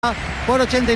por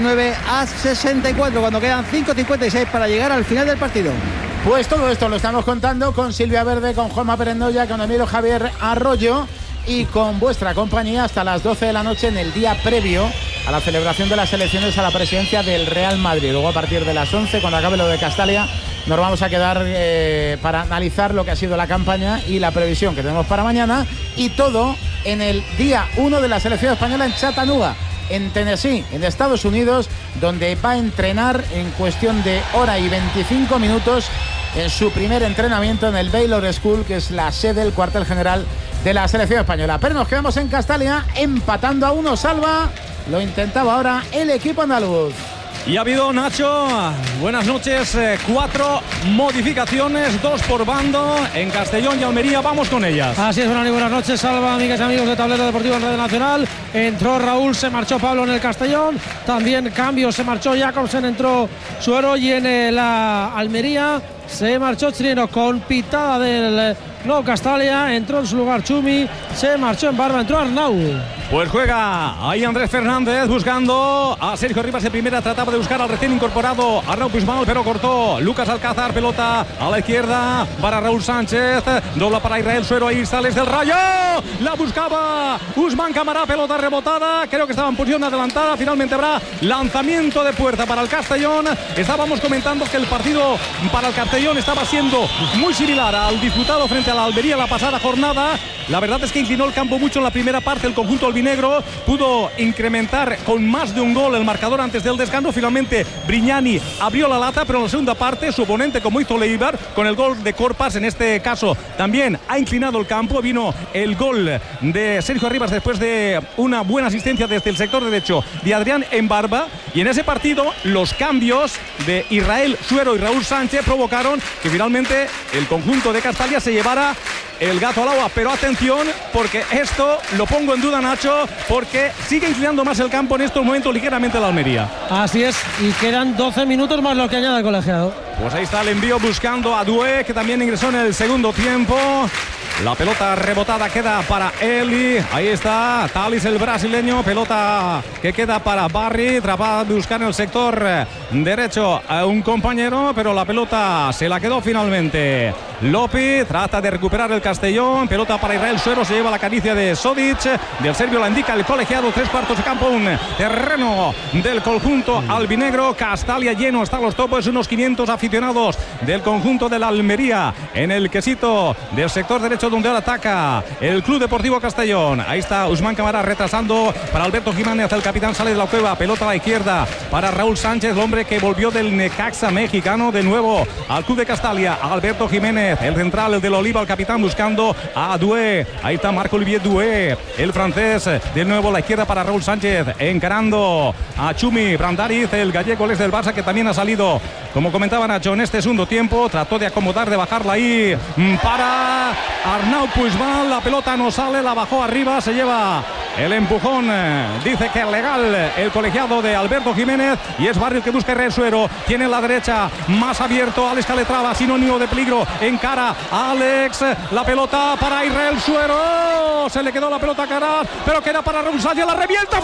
89-64 cuando quedan 5:56 para llegar al final del partido. Pues todo esto lo estamos contando con Silvia Verde, con Juanma Perendoya, con Emilio Javier Arroyo y con vuestra compañía hasta las 12 de la noche en el día previo a la celebración de las elecciones a la presidencia del Real Madrid. Luego a partir de las 11, cuando acabe lo de Castalia, nos vamos a quedar para analizar lo que ha sido la campaña y la previsión que tenemos para mañana, y todo en el día 1 de la selección española en Chattanooga, en Tennessee, en Estados Unidos, donde va a entrenar en cuestión de hora y 25 minutos en su primer entrenamiento en el Baylor School, que es la sede, el cuartel general de la selección española. Pero nos quedamos en Castalia empatando a 1, Salva. Lo intentaba ahora el equipo andaluz. Y ha habido, Nacho, buenas noches, 4 modificaciones, 2 por bando en Castellón y Almería. Vamos con ellas. Así es, buenas noches, Salva, amigas y amigos de Tablero Deportivo en Radio Nacional. Entró Raúl, se marchó Pablo en el Castellón. También cambio, se marchó Jacobsen, entró Suero, y en la Almería se marchó Chirino con pitada del Nuevo Castalia. Entró en su lugar Chumi, se marchó en Barba, entró Arnau. Pues juega ahí Andrés Fernández buscando a Sergio Rivas de primera. Trataba de buscar al recién incorporado Arnau Puigmal, pero cortó Lucas Alcázar. Pelota a la izquierda para Raúl Sánchez, dobla para Israel Suero. Ahí sales del Rayo, la buscaba Usman Camará, pelota rebotada, creo que estaba en posición adelantada. Finalmente habrá lanzamiento de puerta para el Castellón. Estábamos comentando que el partido para el Castellón estaba siendo muy similar al disputado frente a la Almería la pasada jornada. La verdad es que inclinó el campo mucho en la primera parte el conjunto albinegro, pudo incrementar con más de un gol el marcador antes del descanso. Finalmente Brignani abrió la lata, pero en la segunda parte su oponente, como hizo Leibar con el gol de Corpas, en este caso también ha inclinado el campo. Vino el gol de Sergio Rivas después de una buena asistencia desde el sector derecho de Adrián en Barba, y en ese partido los cambios de Israel Suero y Raúl Sánchez provocaron que finalmente el conjunto de Castalia se llevara el gato al agua. Pero atención, porque esto lo pongo en duda, Nacho, porque sigue inclinando más el campo en estos momentos ligeramente la Almería. Así es, y quedan 12 minutos más lo que añade el colegiado. Pues ahí está el envío buscando a Doué, que también ingresó en el segundo tiempo. La pelota rebotada queda para Eli. Ahí está Thalys, el brasileño. Pelota que queda para Barry. Trata de buscar en el sector derecho a un compañero, pero la pelota se la quedó finalmente Lopi. Trata de recuperar el Castellón. Pelota para Israel Suero. Se lleva la caricia de Sodic. Del serbio la indica el colegiado. 3/4 de campo. Un terreno del conjunto albinegro. Castalia lleno hasta los topos. Unos 500 aficionados del conjunto de la Almería en el quesito del sector derecho, donde ahora ataca el Club Deportivo Castellón. Ahí está Usman Camará retrasando para Alberto Jiménez. El capitán sale de la cueva. Pelota a la izquierda para Raúl Sánchez, el hombre que volvió del Necaxa mexicano de nuevo al Club de Castalia. Alberto Jiménez, el central, el del Oliva, el capitán, buscando a Doué. Ahí está Marc-Olivier Doué, el francés. De nuevo a la izquierda para Raúl Sánchez, encarando a Chumi Brandariz, el gallego, el del Barça, que también ha salido, como comentaba Nacho, en este segundo tiempo. Trató de acomodar, de bajarla ahí para Arnau Puigmal. La pelota no sale, la bajó arriba, se lleva el empujón. Dice que es legal el colegiado de Alberto Jiménez, y es Barrio que busca Israel Suero. Tiene la derecha más abierto Alex Calatrava, sinónimo de peligro. Encara a Alex, la pelota para Israel Suero. Se le quedó la pelota a Caraz, pero queda para Raúl Sánchez, la revienta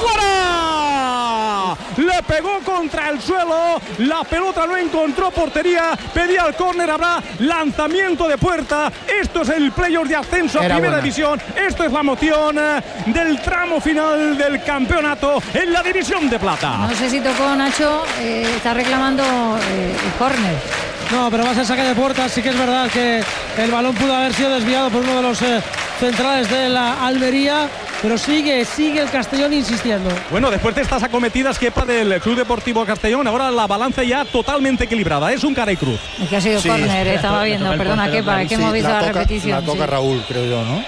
fuera. Le pegó contra el suelo, la pelota no encontró portería, pedía el córner. Habrá lanzamiento de puerta. Esto es el playoff de ascenso a primera división. Esto es la moción del tramo final del campeonato en la división de plata. No sé si tocó, Nacho, está reclamando el córner. No, pero va a ser saque de puerta. Sí que es verdad que el balón pudo haber sido desviado por uno de los centrales de la Almería, pero sigue el Castellón insistiendo. Bueno, después de estas acometidas, Kepa, del Club Deportivo Castellón, ahora la balanza ya totalmente equilibrada. Es un cara y cruz. Es que ha sido córner, estaba viendo. Perdona, Kepa, que hemos visto la repetición. La toca Raúl, creo yo, ¿no?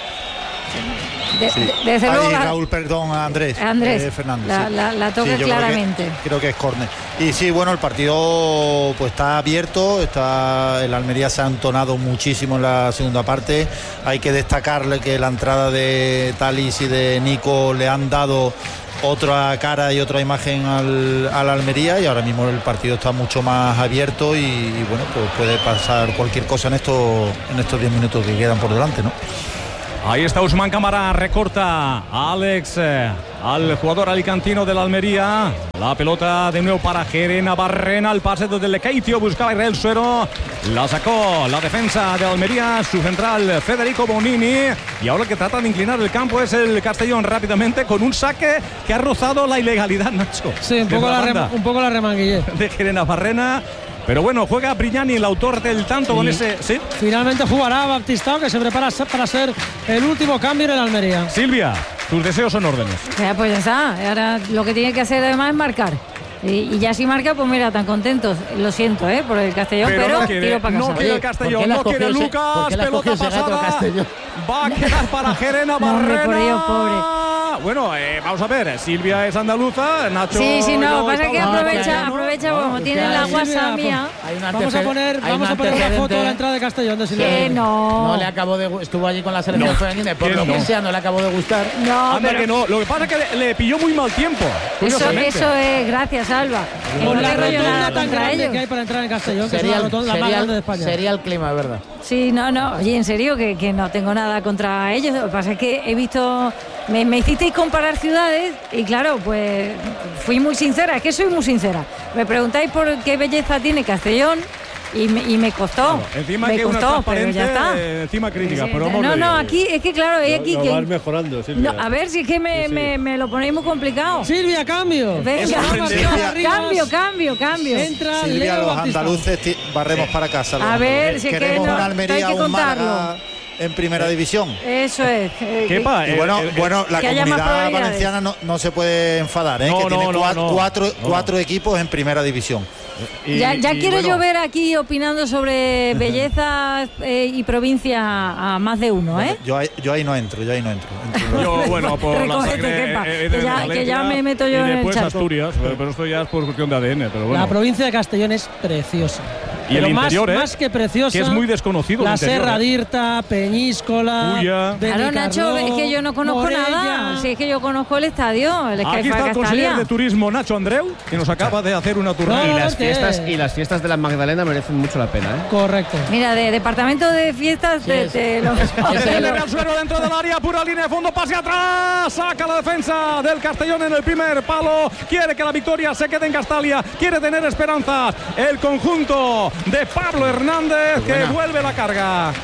Desde luego, Raúl, perdón, Andrés Fernández. La toca claramente. Creo que es córner. Y sí, bueno, el partido pues está abierto. El Almería se ha entonado muchísimo en la segunda parte. Hay que destacarle que la entrada de Thalys y de Nico le han dado otra cara y otra imagen al Almería, y ahora mismo el partido está mucho más abierto y bueno, pues puede pasar cualquier cosa en estos 10 minutos que quedan por delante, ¿no? Ahí está Usman Camara, recorta a Alex, al jugador alicantino de la Almería. La pelota de nuevo para Jerena Barrena, el pase desde el Keitio, buscaba a Israel Suero, la sacó la defensa de Almería, su central Federico Bonini, y ahora que trata de inclinar el campo es el Castellón rápidamente con un saque que ha rozado la ilegalidad, Nacho. Sí, un poco la remanguillé de Jerena Barrena. Pero bueno, juega Brignani, el autor del tanto, con ese... ¿sí? Finalmente jugará Baptistao, que se prepara para ser el último cambio en el Almería. Silvia, tus deseos son órdenes. Pues ya está. Ahora lo que tiene que hacer además es marcar. Y ya si marca, pues mira, tan contentos. Lo siento, por el Castellón, pero no quiere, tiro para casa. No quiere el Castellón, no quiere Lucas, pelota pasada. Va a quedar para Jerena Barrena. Por Dios, pobre. Bueno, vamos a ver, Silvia es andaluza, Nacho... Sí, no, pasa que aprovecha como tiene la WhatsApp mía. Vamos a poner una foto de la entrada de Castellón de Silvia. Que no le acabó de... Estuvo allí con la selección femenina, por lo que sea, no le acabó de gustar. No, anda que no, lo que pasa es que le pilló muy mal tiempo. Eso es, gracias, Alba. Con la rotonda tan grande que hay para entrar en Castellón, que es la rotonda más grande de España. Sería el clima, es verdad. Sí, no, oye, en serio, que no tengo nada contra ellos. Lo que pasa es que he visto... Me hicisteis comparar ciudades y claro, pues fui muy sincera, es que soy muy sincera. Me preguntáis por qué belleza tiene Castellón y me costó. Claro, encima me que costó, una pero ya está. Encima crítica, pero no, aquí es que claro, hay aquí lo que vas mejorando, Silvia. No, a ver si es que me lo ponéis muy complicado. Silvia, cambio. Venga, cambio. Entra Silvia, Leo los Baptistao. andaluces barremos para casa. A ver, si es que queremos no, una Almería, hay que un contarlo. Málaga en primera división. Eso es. Y bueno, la que haya más comunidad probabilidades. valenciana no se puede enfadar, que tiene cuatro equipos en primera división. Ya quiero yo ver aquí opinando sobre belleza y provincia a más de uno, Yo ahí no entro. Yo, bueno, por Recógete, la sangre, que ya me meto yo y en el después charco. Asturias, pero esto ya es por cuestión de ADN, pero bueno. La provincia de Castellón es preciosa. Y pero el interior, más que preciosa, que es muy desconocido. La el interior, Serra d'Irta, Peñíscola, Ulla. Claro, Nacho, es que yo no conozco nada. Si es que yo conozco el estadio, el Aquí está el consejero de turismo Nacho Andreu, que nos acaba de hacer una turrada. Y las fiestas de la Magdalena merecen mucho la pena, Correcto. Mira, de departamento de fiestas de los... El Real Suero dentro del área, pura línea de fondo, pase atrás, saca la defensa del Castellón en el primer palo, quiere que la victoria se quede en Castalia, quiere tener esperanzas el conjunto de Pablo Hernández, que vuelve la carga.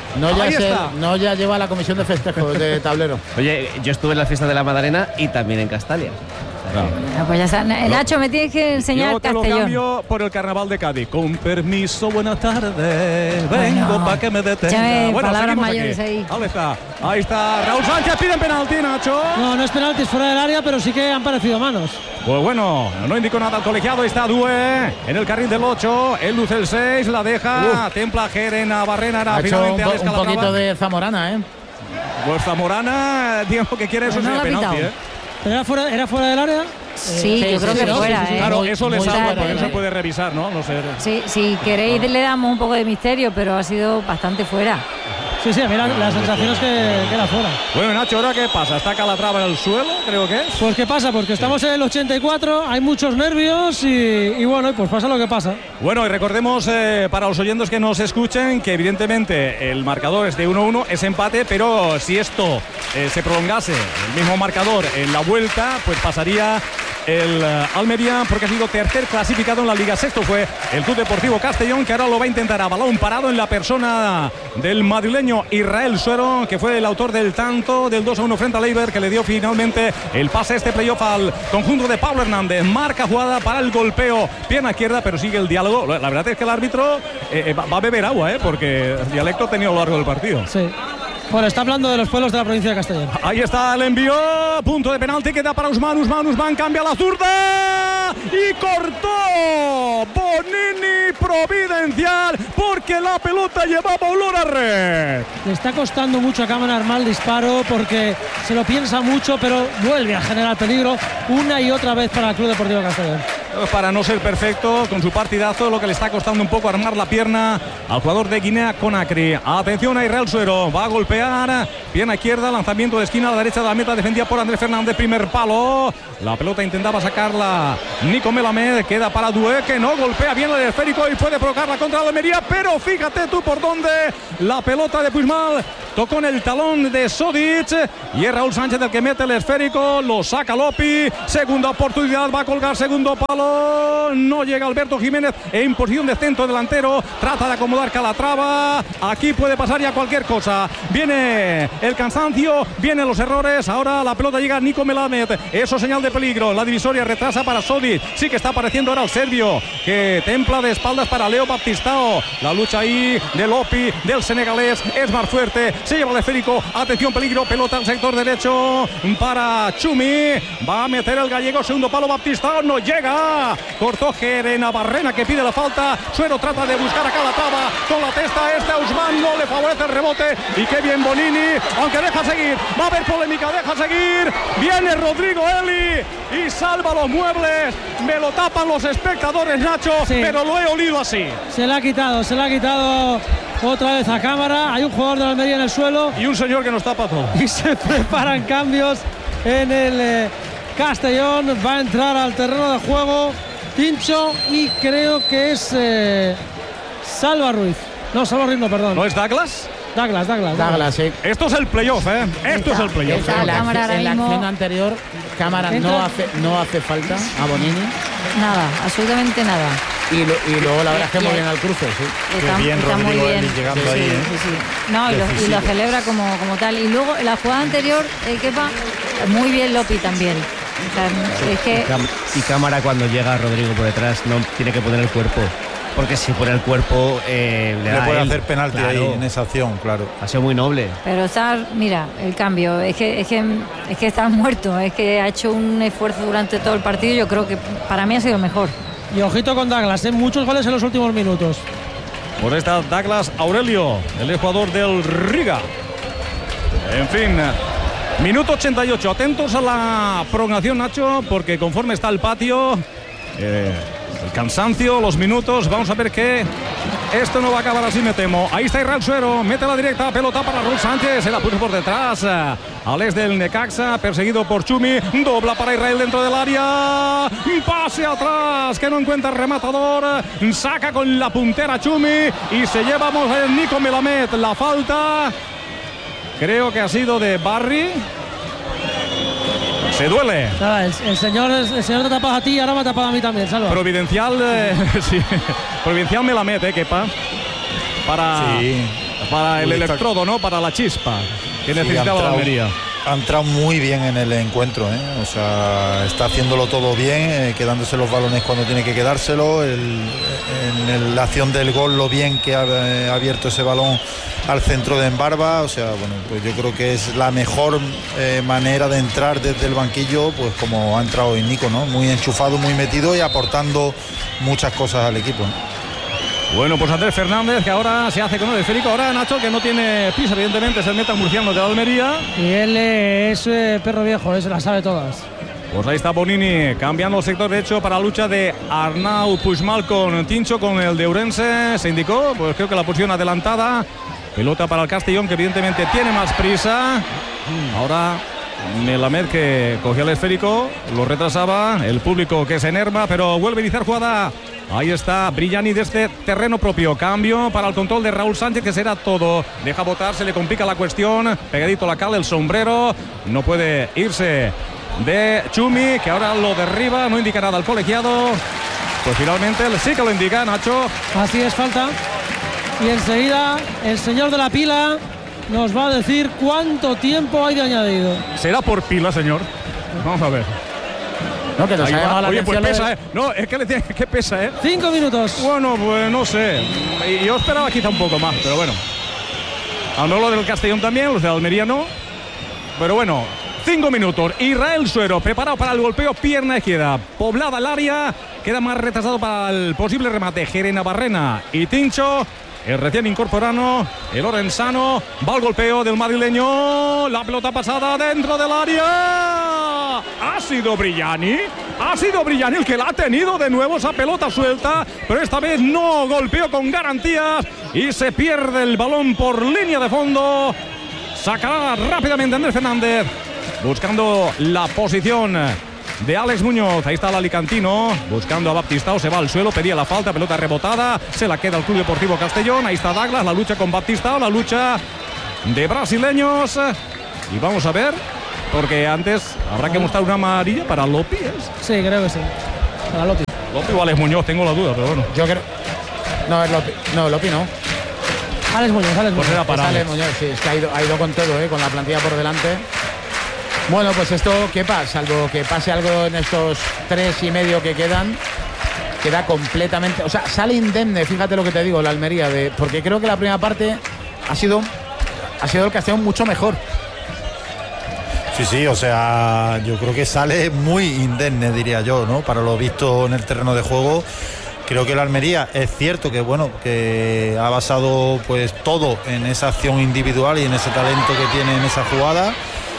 No ya lleva la comisión de festejos de tablero. Oye, yo estuve en la fiesta de la Madalena y también en Castalia. Pues ya está. Nacho, me tienes que enseñar Yo te lo Castellón. cambio por el Carnaval de Cádiz. Con permiso, buenas tardes. Vengo para que me detenga. Palabras seguimos mayores aquí. ahí. Ahí está Raúl Sánchez, piden penalti, Nacho. No es penalti, es fuera del área, pero sí que han parecido manos. Pues bueno, no indicó nada al colegiado. Ahí está Due en el carril del 8. Él luce el 6, la deja. Templa Jerena Barrena. Ha hecho finalmente un poquito de Zamorana, Pues Zamorana, digamos que quiere eso, No sí, lo ha penalti, pitado. ¿Pero era fuera del área? Sí, yo creo que fuera, Claro, eso le salva, porque sí. no se puede revisar, ¿no? No sé. Sí, si queréis le damos un poco de misterio, pero ha sido bastante fuera. Sí, a mí la sensación es que era fuera. Bueno, Nacho, ¿ahora qué pasa? ¿Está Calatrava en el suelo? Creo que es. Pues ¿qué pasa? Porque estamos en el 84, hay muchos nervios y bueno, pues pasa lo que pasa. Bueno, y recordemos para los oyentes que nos escuchen que evidentemente el marcador es de 1-1, es empate, pero si esto se prolongase el mismo marcador en la vuelta, pues pasaría el Almería, porque ha sido tercer clasificado en la Liga. Sexto fue el Club Deportivo Castellón, que ahora lo va a intentar a balón parado en la persona del madrileño Israel Suero, que fue el autor del tanto del 2-1 frente a Leiber, que le dio finalmente el pase a este playoff al conjunto de Pablo Hernández. Marca jugada para el golpeo, pierna izquierda, pero sigue el diálogo. La verdad es que el árbitro va a beber agua, porque el dialecto ha tenido a lo largo del partido. Sí. Bueno, está hablando de los pueblos de la provincia de Castellón. Ahí está el envío, punto de penalti, queda para Usman cambia la zurda y cortó Bonini, providencial, porque la pelota llevaba olor a red. Le está costando mucho a Cámara armar el disparo porque se lo piensa mucho, pero vuelve a generar peligro una y otra vez para el Club Deportivo Castellón. Para no ser perfecto con su partidazo, lo que le está costando un poco armar la pierna al jugador de Guinea Conakry. Atención a Israel Suero, va a golpear, pierna izquierda, lanzamiento de esquina a la derecha de la meta, defendida por Andrés Fernández, primer palo, la pelota intentaba sacarla Nico Melamed, queda para Due, que no golpea bien el esférico y puede provocarla contra la Almería, pero fíjate tú por dónde la pelota de Puigmal tocó en el talón de Sodic y es Raúl Sánchez el que mete el esférico, lo saca Lopi, segunda oportunidad, va a colgar segundo palo, no llega Alberto Jiménez en posición de centro delantero, trata de acomodar Calatrava, aquí puede pasar ya cualquier cosa, viene el cansancio, vienen los errores, ahora la pelota llega a Nico Melamed, eso señal de peligro, la divisoria retrasa para Sodic, sí que está apareciendo ahora el serbio, que templa de espaldas para Leo Baptistao, la lucha ahí de Lopi, del senegalés, es más fuerte, se lleva el esférico, atención peligro, pelota al sector derecho para Chumi, va a meter el gallego, segundo palo Baptistao, no llega, cortó Gerena Barrena que pide la falta, Suero trata de buscar a Calatrava con la testa, Usman no le favorece el rebote y qué bien Bonini, aunque deja seguir, va a haber polémica, deja seguir, viene Rodrigo Eli y salva los muebles, me lo tapan los espectadores, Nacho, sí, pero lo he olido así. Se le ha quitado otra vez a cámara, hay un jugador de la Almería en el suelo y un señor que nos tapa todo. Y se preparan cambios en el Castellón, va a entrar al terreno de juego Tincho y creo que es Salva Ruiz. No, Salva Ruiz no, perdón. ¿No es Douglas? Douglas, sí. Esto es el playoff, ¿eh? Esto es el playoff. En la acción anterior, cámara no hace falta a Bonini. Nada, absolutamente nada. Y luego la verdad es que muy bien al cruce, sí. Qué bien Rodrigo Eli llegando sí, ahí, ¿eh? Sí. No, y lo celebra como tal. Y luego la jugada anterior, Kepa, muy bien Lopi también. O sea, es que... Y cámara cuando llega Rodrigo por detrás no tiene que poner el cuerpo. Porque si pone el cuerpo le puede hacer penalti, claro, ahí en esa acción, claro. Ha sido muy noble. Pero mira, el cambio, es que está muerto, es que ha hecho un esfuerzo durante todo el partido, yo creo que para mí ha sido mejor. Y ojito con Douglas, muchos goles en los últimos minutos. Por esta Douglas Aurelio, el jugador del Riga. En fin, minuto 88, atentos a la prolongación, Nacho, porque conforme está el patio... el cansancio, los minutos, vamos a ver que esto no va a acabar así, me temo. Ahí está Israel Suero, mete la directa, pelota para Raúl Sánchez, se la puso por detrás al ex del Necaxa, perseguido por Chumi, dobla para Israel dentro del área, pase atrás, que no encuentra el rematador, saca con la puntera Chumi y se llevamos a Nico Melamed, la falta, creo que ha sido de Barry. Se duele. Nada, el señor te tapado a ti y ahora me ha tapado a mí también, Salva. Providencial, sí. Providencial Melamed, Kepa. Para el electrodo, ¿no? Para la chispa que necesitaba la Almería. Ha entrado muy bien en el encuentro, ¿eh? O sea, está haciéndolo todo bien, quedándose los balones cuando tiene que quedárselo. En la acción del gol, lo bien que ha abierto ese balón al centro de Embarba. O sea, bueno, pues yo creo que es la mejor manera de entrar desde el banquillo, pues como ha entrado hoy Nico, ¿no? Muy enchufado, muy metido y aportando muchas cosas al equipo, ¿no? Bueno, pues Andrés Fernández, que ahora se hace con el esférico. Ahora Nacho, que no tiene prisa, evidentemente, es el meta murciano de la Almería. Y él es perro viejo, se las sabe todas. Pues ahí está Bonini, cambiando el sector derecho para la lucha de Arnau Puigmal con Tincho, con el de Ourense. Se indicó, pues creo que la posición adelantada. Pelota para el Castellón, que evidentemente tiene más prisa. Ahora Melamed, que cogía el esférico, lo retrasaba. El público que se enerva, pero vuelve a iniciar jugada. Ahí está Brillani desde terreno propio. Cambio para el control de Raúl Sánchez, que será todo. Deja botar, se le complica la cuestión. Pegadito la cal, el sombrero. No puede irse de Chumi, que ahora lo derriba. No indica nada al colegiado. Pues finalmente sí que lo indica, Nacho. Así es, falta. Y enseguida el señor de la pila nos va a decir cuánto tiempo hay de añadido. ¿Será por pila, señor? Vamos a ver. No, que nos ha llamado la Oye, pues atención. pesa, No, es que le tiene que pesa, 5 minutos. Bueno, pues no sé. Yo esperaba quizá un poco más, pero bueno. Al menos lo del Castellón también, los de Almería no. Pero bueno, 5 minutos. Israel Suero, preparado para el golpeo, pierna izquierda. Poblada el área, queda más retrasado para el posible remate. Gerena Barrena y Tincho. El recién incorporado, el orensano, va al golpeo del madrileño, la pelota pasada dentro del área. Ha sido Brillani el que la ha tenido de nuevo esa pelota suelta, pero esta vez no golpeó con garantías y se pierde el balón por línea de fondo. Sacará rápidamente Andrés Fernández, buscando la posición de Alex Muñoz. Ahí está el alicantino buscando a Baptistao, se va al suelo, pedía la falta, pelota rebotada, se la queda el Club Deportivo Castellón. Ahí está Douglas, la lucha con Baptistao, la lucha de brasileños. Y vamos a ver, porque antes habrá que mostrar una amarilla para Lopi. Sí, creo que sí. Para Lopi. Lopi o Alex Muñoz, tengo la duda, pero bueno. Yo creo. No, es Lopi. No, Lopi no. Alex Muñoz. Pues era para Alex Muñoz, sí, es que ha ido con todo, con la plantilla por delante. Bueno, pues esto, ¿qué pasa? Salvo que pase algo en estos 3,5 que quedan, queda completamente. O sea, sale indemne, fíjate lo que te digo, la Almería, porque creo que la primera parte ha sido el Castellón mucho mejor. Sí, o sea, yo creo que sale muy indemne, diría yo, ¿no? Para lo visto en el terreno de juego. Creo que la Almería es cierto que bueno, que ha basado pues todo en esa acción individual y en ese talento que tiene en esa jugada,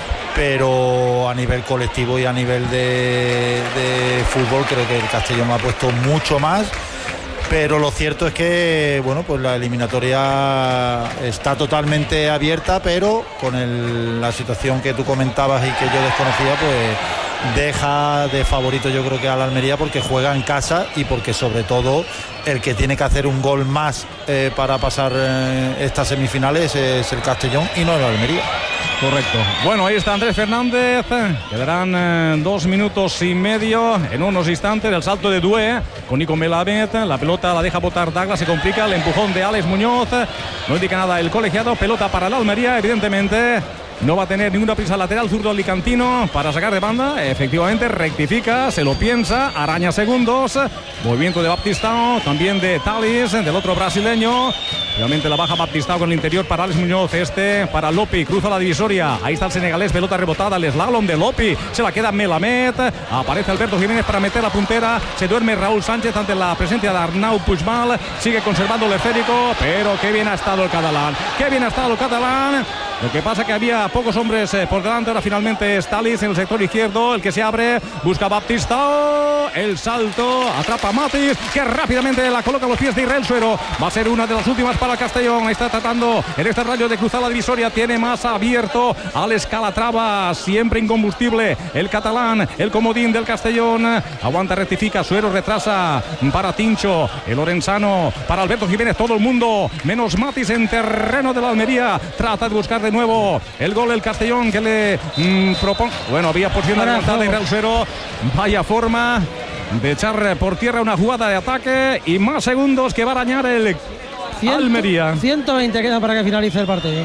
pero a nivel colectivo y a nivel de fútbol creo que el Castellón ha puesto mucho más. Pero lo cierto es que bueno, pues la eliminatoria está totalmente abierta, pero con la situación que tú comentabas y que yo desconocía, pues deja de favorito yo creo que a la Almería, porque juega en casa y porque sobre todo el que tiene que hacer un gol más para pasar estas semifinales es el Castellón y no el Almería. Correcto. Bueno, ahí está Andrés Fernández. Quedarán 2 minutos y medio. En unos instantes el salto de Doué con Nico Melamed. La pelota la deja botar Douglas, se complica. El empujón de Alex Muñoz. No indica nada el colegiado. Pelota para la Almería, evidentemente. No va a tener ninguna prisa lateral zurdo alicantino para sacar de banda. Efectivamente, rectifica, se lo piensa, araña segundos. Movimiento de Baptistao, también de Thalys, del otro brasileño. Finalmente la baja Baptistao con el interior para Alex Muñoz, para Lopi, cruza la divisoria. Ahí está el senegalés, pelota rebotada, el slalom de Lopi. Se la queda Melamed. Aparece Alberto Jiménez para meter la puntera. Se duerme Raúl Sánchez ante la presencia de Arnau Puigmal. Sigue conservando el esférico, pero qué bien ha estado el catalán. Qué bien ha estado el catalán. Lo que pasa que había pocos hombres por delante. Ahora finalmente es Thalys en el sector izquierdo, el que se abre, busca Baptistao, el salto, atrapa a Matis, que rápidamente la coloca a los pies de Israel Suero. Va a ser una de las últimas para Castellón. Ahí está tratando en este rayo de cruzar la divisoria. Tiene más abierto al Escalatrava, siempre incombustible el catalán, el comodín del Castellón. Aguanta, rectifica, Suero retrasa para Tincho, el lorenzano para Alberto Jiménez. Todo el mundo menos Matis en terreno de la Almería. Trata de buscar de nuevo el gol del Castellón que le propone. Bueno, había posición adelantada de Israel Suero. Vaya forma de echar por tierra una jugada de ataque y más segundos que va a arañar el Almería. 120 queda para que finalice el partido.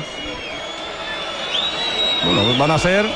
Bueno, van a ser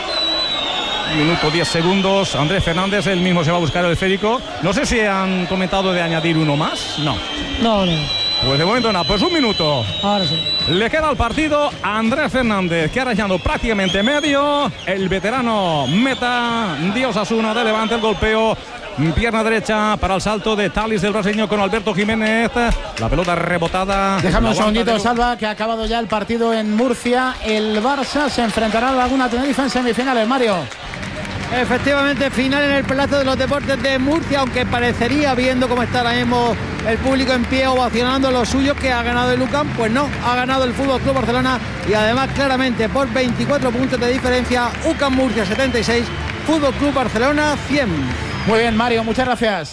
1 minuto 10 segundos. Andrés Fernández, él mismo se va a buscar el esférico. No sé si han comentado de añadir uno más. No. Pues de momento nada, pues 1 minuto. Ahora sí. Le queda al partido a Andrés Fernández, que ha arañado prácticamente medio. El veterano meta de Osasuna de Levante, el golpeo. Pierna derecha para el salto de Thalys del brasileño con Alberto Jiménez. La pelota rebotada. Déjame un segundito, Salva, que ha acabado ya el partido en Murcia. El Barça se enfrentará a Laguna Tenerife en semifinales, Mario. Efectivamente, final en el Palacio de los Deportes de Murcia, aunque parecería, viendo cómo está ahora mismo el público en pie ovacionando lo suyo, que ha ganado el UCAM, pues no, ha ganado el FC Barcelona y además claramente por 24 puntos de diferencia. UCAM Murcia 76, FC Barcelona 100. Muy bien, Mario, muchas gracias.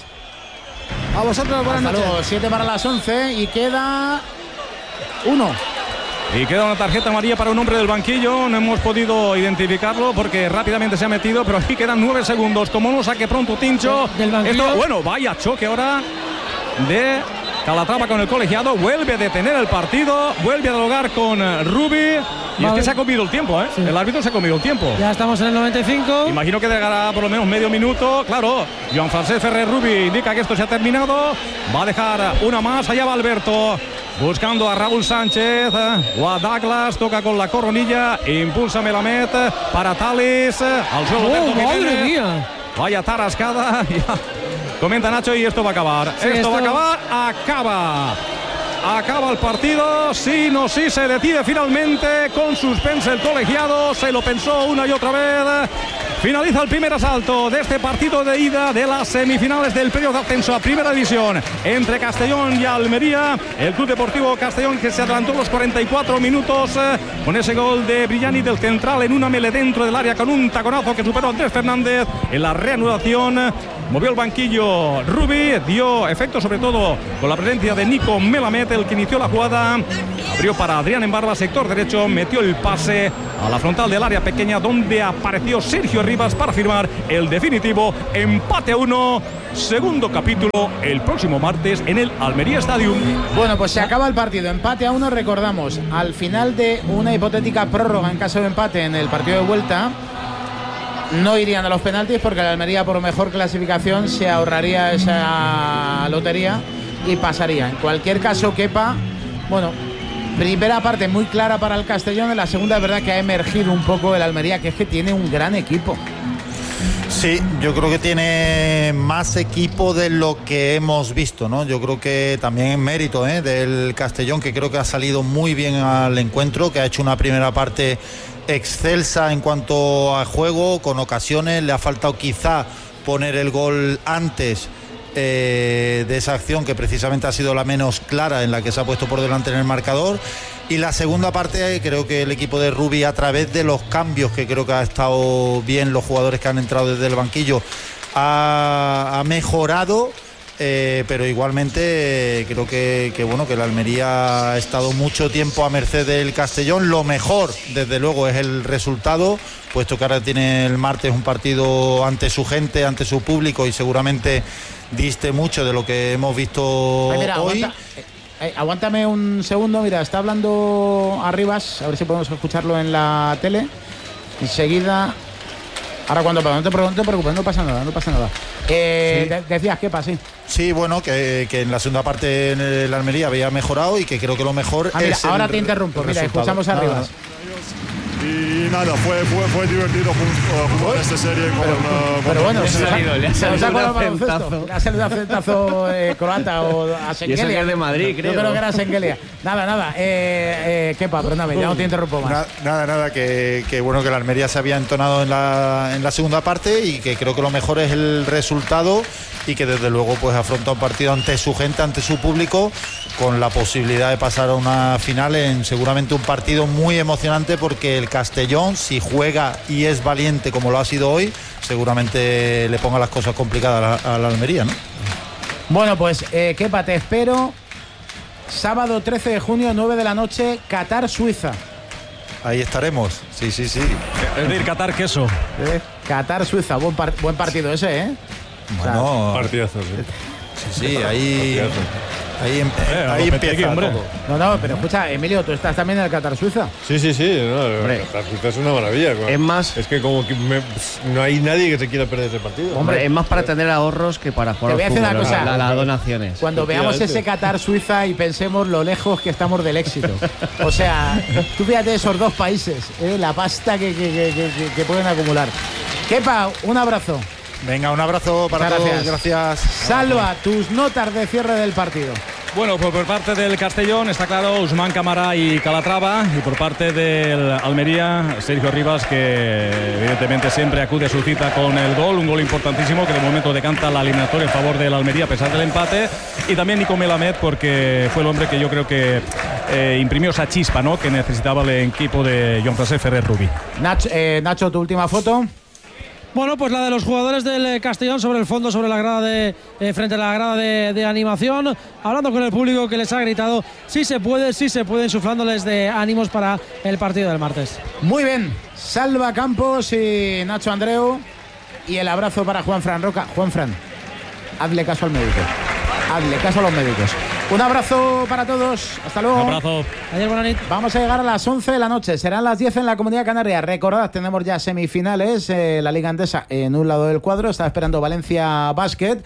A vosotros, buenas noches. 7 para las 11 y queda 1. Y queda una tarjeta amarilla para un hombre del banquillo. No hemos podido identificarlo porque rápidamente se ha metido, pero aquí quedan 9 segundos. Como no saque pronto Tincho. Del banquillo. Esto, bueno, vaya choque ahora de Calatrava con el colegiado. Vuelve a detener el partido. Vuelve a dialogar con Rubi. Y es que se ha comido el tiempo, ¿eh? Sí. El árbitro se ha comido el tiempo. Ya estamos en el 95. Imagino que llegará por lo menos medio minuto. Claro, Joan Francesc Ferrer Rubi indica que esto se ha terminado. Va a dejar una más. Allá va Alberto. Buscando a Raúl Sánchez o a Douglas, toca con la coronilla, impulsa Melamed para Thalys, al suelo Alberto madre mía. Vaya tarascada. Comenta Nacho y esto va a acabar. Sí, esto va a acabar, acaba el partido, sí, no, sí, se decide finalmente con suspense el colegiado, se lo pensó una y otra vez. Finaliza el primer asalto de este partido de ida de las semifinales del periodo de ascenso a Primera División entre Castellón y Almería. El Club Deportivo Castellón, que se adelantó los 44 minutos con ese gol de Brillani del central en una mele dentro del área con un taconazo que superó a Andrés Fernández. En la reanudación Movió el banquillo Rubi, dio efecto sobre todo con la presencia de Nico Melamed, el que inició la jugada. Abrió para Adrián Embarba, sector derecho, metió el pase a la frontal del área pequeña, donde apareció Sergio Rivas para firmar el definitivo empate a 1. Segundo capítulo el próximo martes en el Almería Stadium. Bueno, pues se acaba el partido, empate a 1. Recordamos, al final de una hipotética prórroga en caso de empate en el partido de vuelta, no irían a los penaltis porque la Almería, por mejor clasificación, se ahorraría esa lotería y pasaría. En cualquier caso, Kepa, bueno, primera parte muy clara para el Castellón. En la segunda es verdad que ha emergido un poco el Almería, que es que tiene un gran equipo. Sí, yo creo que tiene más equipo de lo que hemos visto, ¿no? Yo creo que también en mérito del Castellón, que creo que ha salido muy bien al encuentro, que ha hecho una primera parte excelsa en cuanto a juego, con ocasiones. Le ha faltado quizá poner el gol antes de esa acción, que precisamente ha sido la menos clara, en la que se ha puesto por delante en el marcador. Y la segunda parte, creo que el equipo de Rubi, a través de los cambios, que creo que ha estado bien, los jugadores que han entrado desde el banquillo, ha mejorado. Pero igualmente creo que bueno, que la Almería ha estado mucho tiempo a merced del Castellón. Lo mejor, desde luego, es el resultado, puesto que ahora tiene el martes un partido ante su gente, ante su público, y seguramente diste mucho de lo que hemos visto hoy. Aguántame un segundo, mira, está hablando Arribas, a ver si podemos escucharlo en la tele. Enseguida. Ahora cuando no te preocupes, no pasa nada. Sí. Decías, ¿qué pasa? Sí, bueno, que en la segunda parte en el Almería había mejorado y que creo que lo mejor es ahora te interrumpo, mira, escuchamos a Arribas. Y nada, fue divertido jugar esta serie pero bueno, le ha salido un acentazo croata o a Sengelia. Y eso de Madrid, creo. Yo creo que era Sengelia. Nada. Kepa, perdóname, ya no te interrumpo más. Nada, que bueno, que la Almería se había entonado en la segunda parte, y que creo que lo mejor es el resultado, y que desde luego pues afronta un partido ante su gente, ante su público, con la posibilidad de pasar a una final en seguramente un partido muy emocionante, porque el Castellón, si juega y es valiente como lo ha sido hoy, seguramente le ponga las cosas complicadas a la Almería, ¿no? Bueno, pues Kepa, te espero sábado 13 de junio, 9 de la noche, Qatar-Suiza. Ahí estaremos, sí. Es decir, Qatar queso. Qatar-Suiza, buen partido ese, ¿eh? Bueno, partidazo, sí, ahí empieza todo. No, pero escucha, Emilio, tú estás también en el Qatar-Suiza. Sí, el Qatar-Suiza es una maravilla. Es más, es que como que no hay nadie que se quiera perder ese partido. Hombre, es más para tener ahorros que para jugar. Te voy a decir una cosa, las donaciones. Cuando veamos ese Qatar-Suiza y pensemos lo lejos que estamos del éxito. O sea, tú fíjate esos dos países, la pasta que pueden acumular. Kepa, un abrazo. Venga, un abrazo para todos. Gracias. Salva, tus notas de cierre del partido. Bueno, pues por parte del Castellón está claro Usman Camara y Calatrava, y por parte del Almería Sergio Rivas, que evidentemente siempre acude a su cita con el gol, un gol importantísimo que de momento decanta la eliminatoria en favor del Almería a pesar del empate, y también Nico Melamed, porque fue el hombre que yo creo que imprimió esa chispa, ¿no?, que necesitaba el equipo de Jean-François Ferrer Rubi. Nacho, tu última foto. Bueno, pues la de los jugadores del Castellón sobre el fondo, sobre la grada frente a la grada de animación, hablando con el público que les ha gritado sí se puede, insuflándoles de ánimos para el partido del martes. Muy bien, Salva Campos y Nacho Andreu, y el abrazo para Juanfran Roca. Juanfran, hazle caso al médico, hazle caso a los médicos. Un abrazo para todos, hasta luego. Un abrazo. Ayer, buena nit. Vamos a llegar a las 11 de la noche, serán las 10 en la Comunidad Canaria. Recordad, tenemos ya semifinales, la Liga Endesa en un lado del cuadro, está esperando Valencia Basket,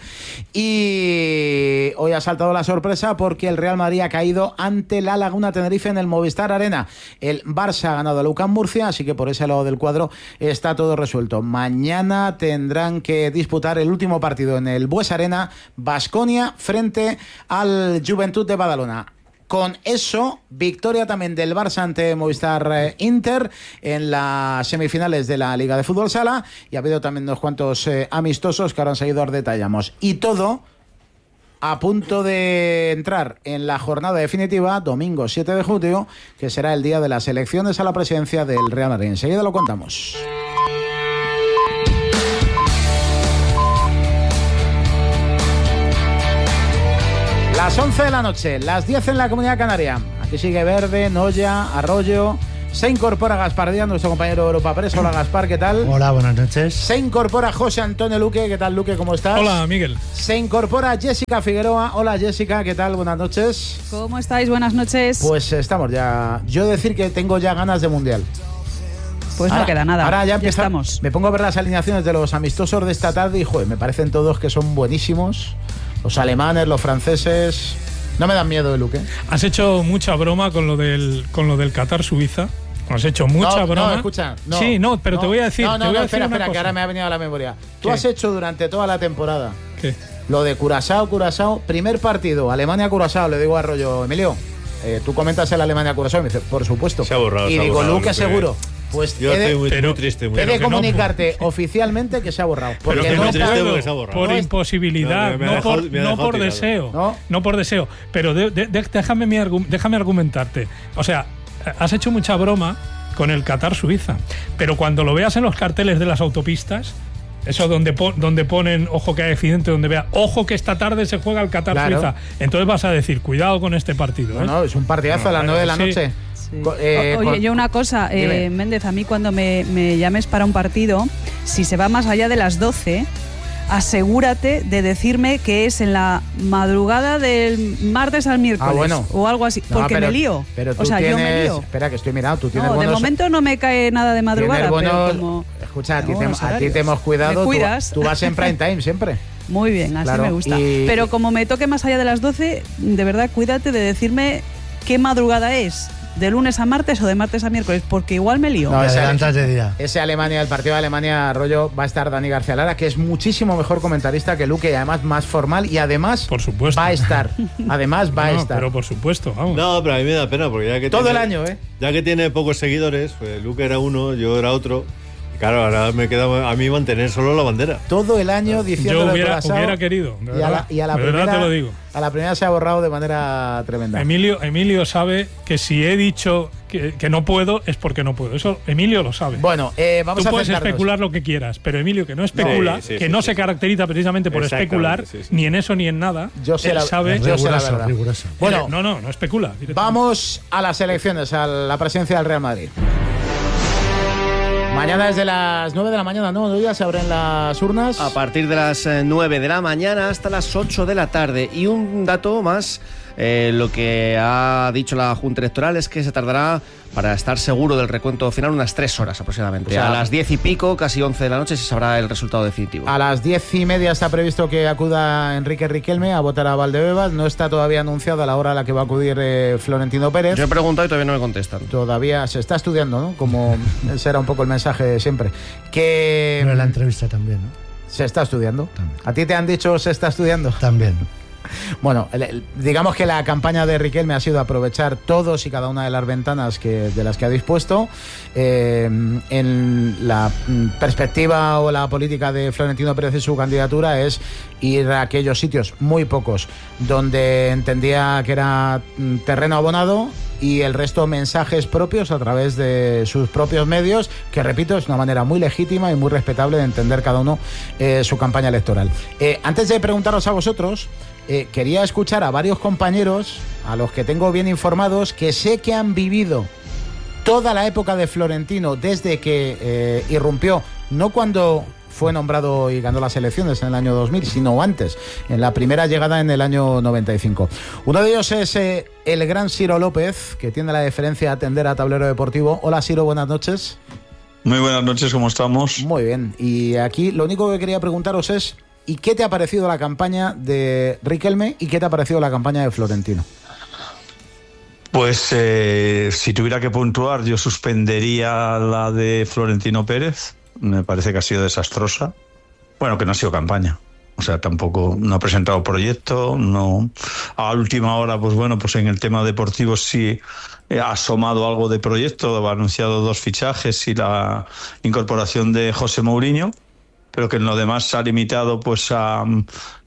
y hoy ha saltado la sorpresa porque el Real Madrid ha caído ante la Laguna Tenerife en el Movistar Arena. El Barça ha ganado a UCAM Murcia, así que por ese lado del cuadro está todo resuelto. Mañana tendrán que disputar el último partido en el Bues Arena, Baskonia frente al Juventud de Badalona. Con eso, victoria también del Barça ante Movistar Inter en las semifinales de la Liga de Fútbol Sala, y ha habido también unos cuantos amistosos que ahora enseguida os detallamos. Y todo a punto de entrar en la jornada definitiva, domingo 7 de junio, que será el día de las elecciones a la presidencia del Real Madrid. Enseguida lo contamos. Las 11 de la noche, las 10 en la Comunidad Canaria. Aquí sigue Verde, Noya, Arroyo. Se incorpora Gaspar Díaz, nuestro compañero de Europa Press. Hola Gaspar, ¿qué tal? Hola, buenas noches. Se incorpora José Antonio Luque. ¿Qué tal, Luque? ¿Cómo estás? Hola, Miguel. Se incorpora Jessica Figueroa. Hola, Jessica, ¿qué tal? Buenas noches. ¿Cómo estáis? Buenas noches. Pues estamos ya. Yo decir que tengo ya ganas de Mundial. Pues ahora, no queda nada. Ahora ya estamos. Me pongo a ver las alineaciones de los amistosos de esta tarde y, joder, me parecen todos que son buenísimos. Los alemanes, los franceses. No me dan miedo, Luque. Has hecho mucha broma con lo del Qatar-Suiza. Has hecho mucha broma. No, escucha. No, sí, no, pero te voy a decir. Espera, que ahora me ha venido a la memoria. Tú has hecho durante toda la temporada. ¿Qué? Lo de Curazao, primer partido, Alemania-Curazao, le digo a Arroyo, Emilio, tú comentas el Alemania-Curazao y me dice, por supuesto. Se ha borrado. Y digo, Luque, seguro. Pues yo estoy muy triste. He de comunicarte oficialmente que se ha borrado. Porque pero no puedo, se ha borrado. Por imposibilidad, no por deseo. No por deseo. Pero déjame argumentarte. O sea, has hecho mucha broma con el Qatar-Suiza, pero cuando lo veas en los carteles de las autopistas, eso donde ponen, ojo que hay accidente, donde vea, ojo que esta tarde se juega el Qatar-Suiza, claro. Entonces vas a decir, cuidado con este partido. No, es un partidazo a las 9 de la noche. Sí. Oye, yo una cosa, Méndez, a mí cuando me llames para un partido, si se va más allá de las 12, asegúrate de decirme que es en la madrugada del martes al miércoles o algo así, porque me lío. Pero tú yo me lío. Espera, que estoy mirando. Tú tienes de momento no me cae nada de madrugada. Pero como, escucha, a ti te hemos cuidado. ¿Me cuidas? Tú vas en prime time siempre. Muy bien, así me gusta. Pero como me toque más allá de las 12, de verdad, cuídate de decirme qué madrugada es. ¿De lunes a martes o de martes a miércoles? Porque igual me lío. No, ese Alemania, el partido de Alemania, Arroyo, va a estar Dani García Lara, que es muchísimo mejor comentarista que Luque y además más formal y además por supuesto. Va a estar. Además va a estar. Pero por supuesto, vamos. No, pero a mí me da pena porque ya que todo el año, ya que tiene pocos seguidores, pues Luque era uno, yo era otro. Claro, ahora me queda a mí mantener solo la bandera. Todo el año diciendo yo hubiera querido. Y a la primera, te lo digo. A la primera se ha borrado de manera tremenda. Emilio sabe que si he dicho que no puedo, es porque no puedo. Eso Emilio lo sabe. Bueno, vamos Tú a puedes especular lo que quieras, pero Emilio, que no especula, no se caracteriza precisamente por especular, ni en eso ni en nada, yo sé la verdad. Bueno, no especula. Vamos a las elecciones, a la presidencia del Real Madrid. Mañana desde las 9 de la mañana, ¿no? Ya se abren las urnas. A partir de las 9 de la mañana hasta las 8 de la tarde. Y un dato más, lo que ha dicho la Junta Electoral es que se tardará, para estar seguro del recuento final, unas 3 horas aproximadamente. O sea, a las 10 y pico, casi 11 de la noche, se sabrá el resultado definitivo. A las 10:30 está previsto que acuda Enrique Riquelme a votar a Valdebebas. No está todavía anunciada la hora a la que va a acudir Florentino Pérez. Yo he preguntado y todavía no me contestan. Todavía se está estudiando, ¿no? Como ese era un poco el mensaje de siempre. Pero en la entrevista también, ¿no? Se está estudiando. También. ¿A ti te han dicho se está estudiando? También. Bueno, digamos que la campaña de Riquelme ha sido aprovechar todos y cada una de las ventanas de las que ha dispuesto. En la perspectiva o la política de Florentino Pérez y su candidatura es ir a aquellos sitios, muy pocos, donde entendía que era terreno abonado, y el resto mensajes propios a través de sus propios medios, que repito, es una manera muy legítima y muy respetable de entender cada uno su campaña electoral. Antes de preguntaros a vosotros, quería escuchar a varios compañeros, a los que tengo bien informados, que sé que han vivido toda la época de Florentino desde que irrumpió, no cuando fue nombrado y ganó las elecciones en el año 2000, sino antes, en la primera llegada en el año 95. Uno de ellos es el gran Ciro López, que tiene la deferencia de atender a Tablero Deportivo. Hola, Ciro, buenas noches. Muy buenas noches, ¿cómo estamos? Muy bien, y aquí lo único que quería preguntaros es, ¿y qué te ha parecido la campaña de Riquelme y qué te ha parecido la campaña de Florentino? Pues si tuviera que puntuar, yo suspendería la de Florentino Pérez. Me parece que ha sido desastrosa. Bueno, que no ha sido campaña. O sea, tampoco no ha presentado proyecto, no. A última hora, pues bueno, pues en el tema deportivo sí ha asomado algo de proyecto, ha anunciado 2 fichajes y la incorporación de José Mourinho, pero que en lo demás se ha limitado pues a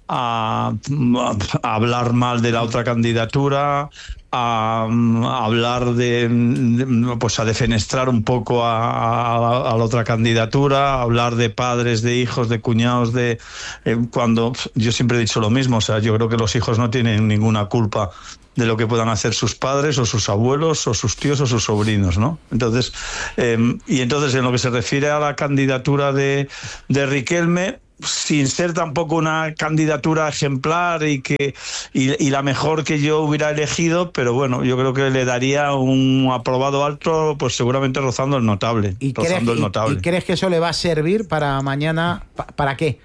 a hablar mal de la otra candidatura, a hablar pues a defenestrar un poco a la otra candidatura, a hablar de padres, de hijos, de cuñados, cuando yo siempre he dicho lo mismo, o sea, yo creo que los hijos no tienen ninguna culpa de lo que puedan hacer sus padres o sus abuelos o sus tíos o sus sobrinos, ¿no? Entonces, entonces en lo que se refiere a la candidatura de Riquelme, sin ser tampoco una candidatura ejemplar y la mejor que yo hubiera elegido, pero bueno, yo creo que le daría un aprobado alto, pues seguramente rozando el notable. ¿Y crees que eso le va a servir para mañana? ¿Para qué?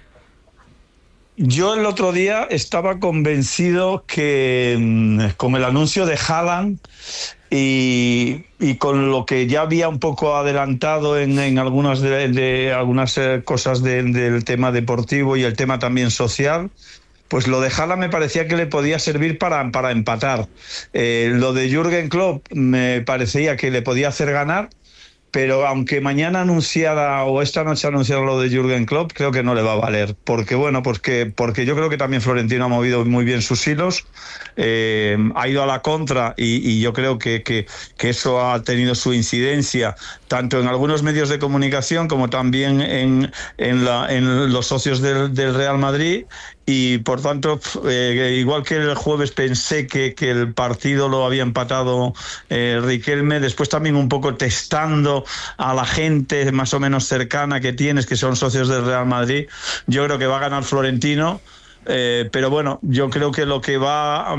Yo el otro día estaba convencido que con el anuncio de Haaland y con lo que ya había un poco adelantado en algunas algunas cosas del tema deportivo y el tema también social, pues lo de Haaland me parecía que le podía servir para empatar. Lo de Jürgen Klopp me parecía que le podía hacer ganar, pero aunque mañana anunciara o esta noche anunciara lo de Jürgen Klopp, creo que no le va a valer, porque yo creo que también Florentino ha movido muy bien sus hilos, ha ido a la contra y yo creo que eso ha tenido su incidencia tanto en algunos medios de comunicación como también en los socios del Real Madrid. Y por tanto, igual que el jueves pensé que el partido lo había empatado Riquelme, después también un poco testando a la gente más o menos cercana que tienes, que son socios del Real Madrid, yo creo que va a ganar Florentino, pero bueno, yo creo que lo que va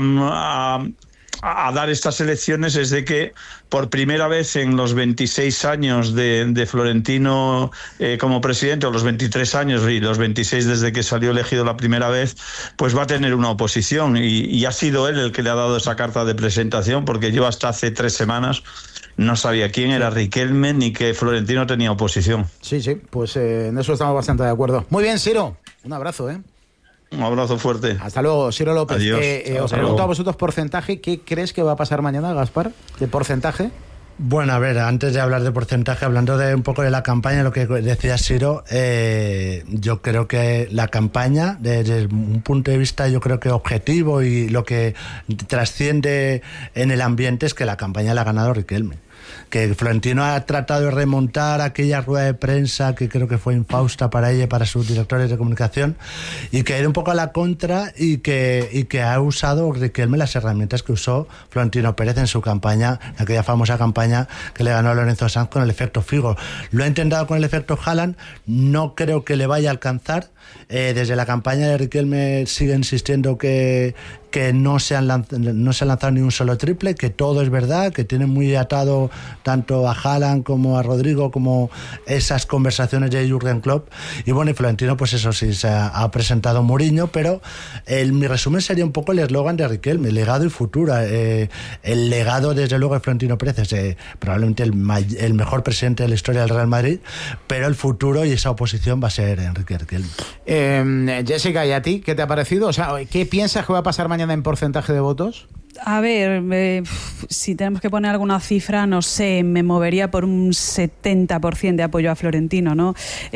a dar estas elecciones es de que por primera vez en los 26 años de Florentino como presidente, o los 23 años y los 26 desde que salió elegido la primera vez, pues va a tener una oposición y ha sido él el que le ha dado esa carta de presentación, porque yo hasta hace 3 semanas no sabía quién era Riquelme ni que Florentino tenía oposición. Sí, pues en eso estamos bastante de acuerdo. Muy bien, Ciro, un abrazo, Un abrazo fuerte. Hasta luego, Ciro López. Adiós. Os pregunto a vosotros porcentaje. ¿Qué crees que va a pasar mañana, Gaspar? ¿De porcentaje? Bueno, a ver, antes de hablar de porcentaje, hablando de un poco de la campaña, lo que decía Ciro, yo creo que la campaña, desde un punto de vista, yo creo que objetivo y lo que trasciende en el ambiente, es que la campaña la ha ganado Riquelme. Que Florentino ha tratado de remontar aquella rueda de prensa que creo que fue infausta para ella y para sus directores de comunicación, y que ha ido un poco a la contra y que ha usado Riquelme las herramientas que usó Florentino Pérez en su campaña, aquella famosa campaña que le ganó a Lorenzo Sanz con el efecto Figo. Lo ha intentado con el efecto Haaland, no creo que le vaya a alcanzar. Desde la campaña de Riquelme sigue insistiendo que no se han lanzado ni un solo triple, que todo es verdad, que tiene muy atado tanto a Haaland como a Rodrigo, como esas conversaciones de Jürgen Klopp. Y bueno, y Florentino, pues eso sí, se ha presentado Mourinho, pero mi resumen sería un poco el eslogan de Riquelme: legado y futuro. El legado, desde luego, de Florentino Pérez es probablemente el mejor presidente de la historia del Real Madrid, pero el futuro y esa oposición va a ser Enrique Riquelme. Jessica, ¿y a ti qué te ha parecido? O sea, ¿qué piensas que va a pasar mañana en porcentaje de votos? A ver, si tenemos que poner alguna cifra, no sé, me movería por un 70% de apoyo a Florentino, ¿no?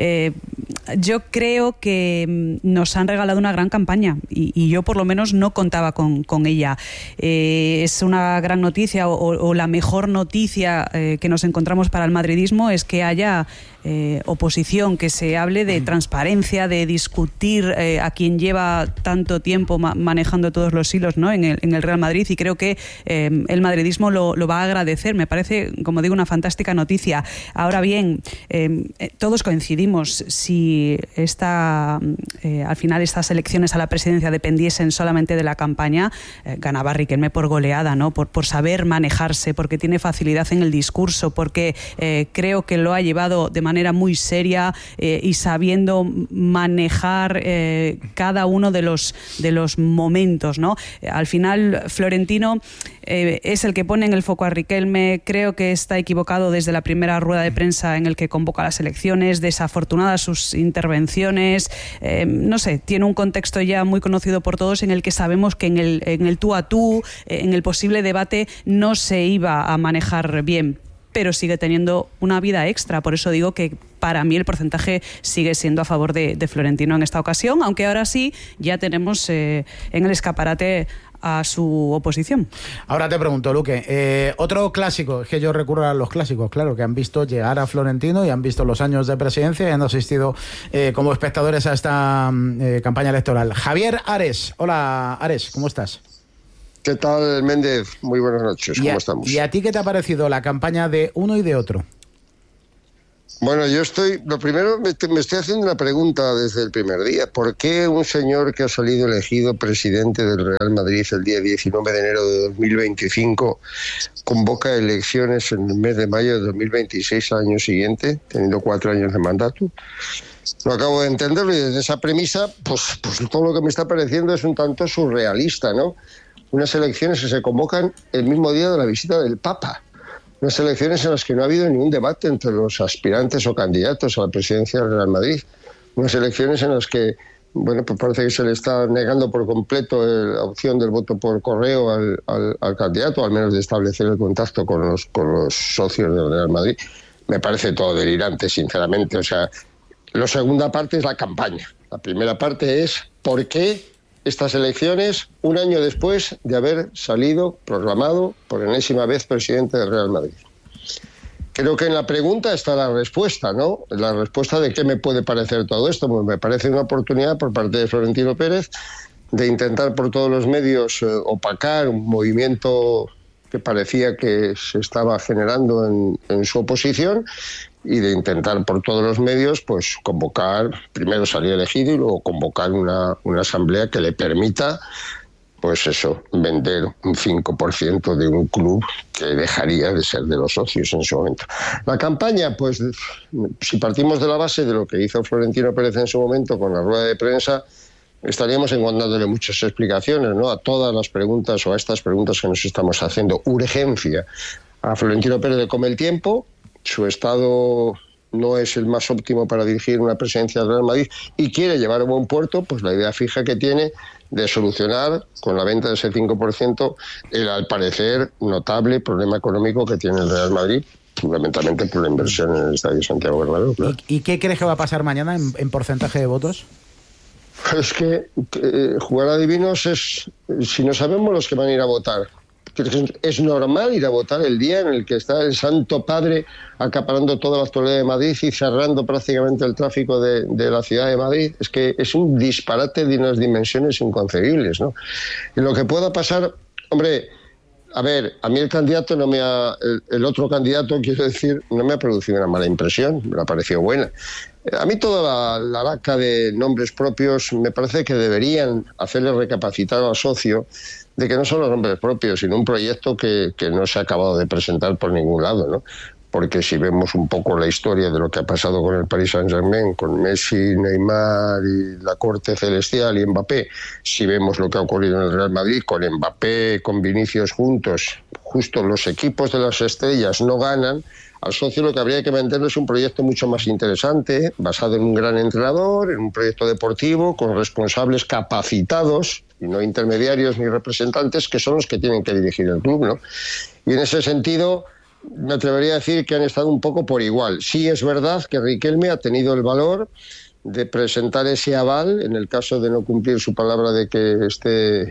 Yo creo que nos han regalado una gran campaña y yo por lo menos no contaba con ella. Es una gran noticia o la mejor noticia que nos encontramos para el madridismo es que haya oposición, que se hable de transparencia, de discutir a quien lleva tanto tiempo manejando todos los hilos, ¿no? en el Real Madrid, y creo que el madridismo lo va a agradecer. Me parece, como digo, una fantástica noticia. Ahora bien, todos coincidimos, si al final estas elecciones a la presidencia dependiesen solamente de la campaña, ganaba Riquelme por goleada, ¿no? Por saber manejarse, porque tiene facilidad en el discurso, porque creo que lo ha llevado de manera muy seria y sabiendo manejar cada uno de los momentos, ¿no? Al final Florentino es el que pone en el foco a Riquelme. Creo que está equivocado desde la primera rueda de prensa en el que convoca las elecciones, desafortunadas sus intervenciones, no sé, tiene un contexto ya muy conocido por todos en el que sabemos que en el tú a tú, en el posible debate, no se iba a manejar bien. pero sigue teniendo una vida extra. Por eso digo que para mí el porcentaje sigue siendo a favor de Florentino en esta ocasión, aunque ahora sí ya tenemos en el escaparate a su oposición. Ahora te pregunto, Luque, otro clásico, es que yo recurro a los clásicos, claro, que han visto llegar a Florentino y han visto los años de presidencia y han asistido como espectadores a esta campaña electoral. Javier Ares. Hola, Ares, ¿cómo estás? ¿Qué tal, Méndez? Muy buenas noches, ¿cómo estamos? ¿Y a ti qué te ha parecido la campaña de uno y de otro? Bueno, lo primero, me estoy haciendo una pregunta desde el primer día. ¿Por qué un señor que ha salido elegido presidente del Real Madrid el día 19 de enero de 2025 convoca elecciones en el mes de mayo de 2026 al año siguiente, teniendo 4 años de mandato? No acabo de entenderlo y desde esa premisa, pues todo lo que me está pareciendo es un tanto surrealista, ¿no? Unas elecciones que se convocan el mismo día de la visita del Papa. Unas elecciones en las que no ha habido ningún debate entre los aspirantes o candidatos a la presidencia del Real Madrid. Unas elecciones en las que, bueno, pues parece que se le está negando por completo la opción del voto por correo al candidato, al menos de establecer el contacto con los socios del Real Madrid. Me parece todo delirante, sinceramente. O sea, la segunda parte es la campaña. La primera parte es ¿por qué estas elecciones un año después de haber salido proclamado por enésima vez presidente del Real Madrid? Creo que en la pregunta está la respuesta, ¿no? La respuesta de qué me puede parecer todo esto. Pues me parece una oportunidad por parte de Florentino Pérez de intentar por todos los medios opacar un movimiento que parecía que se estaba generando en su oposición y de intentar por todos los medios pues convocar, primero salir elegido y luego convocar una asamblea que le permita pues eso, vender un 5% de un club que dejaría de ser de los socios en su momento. La campaña, pues si partimos de la base de lo que hizo Florentino Pérez en su momento con la rueda de prensa, estaríamos encontrándole muchas explicaciones, ¿no?, a todas las preguntas o a estas preguntas que nos estamos haciendo. Urgencia. A Florentino Pérez le come el tiempo, su estado no es el más óptimo para dirigir una presidencia del Real Madrid y quiere llevar a buen puerto pues la idea fija que tiene de solucionar con la venta de ese 5% el, al parecer, notable problema económico que tiene el Real Madrid, fundamentalmente por la inversión en el Estadio Santiago Bernabéu. Claro. ¿Y qué crees que va a pasar mañana en porcentaje de votos? Es que jugar a divinos es, si no sabemos los que van a ir a votar. Es normal ir a votar el día en el que está el Santo Padre acaparando toda la actualidad de Madrid y cerrando prácticamente el tráfico de la ciudad de Madrid. Es que es un disparate de unas dimensiones inconcebibles, ¿no? Y lo que pueda pasar, hombre, a ver, a mí el candidato el otro candidato, quiero decir, no me ha producido una mala impresión, me ha parecido buena. A mí toda la laca de nombres propios me parece que deberían hacerle recapacitar al socio de que no son los nombres propios, sino un proyecto que no se ha acabado de presentar por ningún lado, ¿no? Porque si vemos un poco la historia de lo que ha pasado con el Paris Saint-Germain, con Messi, Neymar y la corte celestial y Mbappé, si vemos lo que ha ocurrido en el Real Madrid con Mbappé, con Vinicius juntos, justo los equipos de las estrellas no ganan, al socio lo que habría que venderle es un proyecto mucho más interesante, basado en un gran entrenador, en un proyecto deportivo, con responsables capacitados, y no intermediarios ni representantes, que son los que tienen que dirigir el club, ¿no? Y en ese sentido, me atrevería a decir que han estado un poco por igual. Sí es verdad que Riquelme ha tenido el valor de presentar ese aval, en el caso de no cumplir su palabra de que esté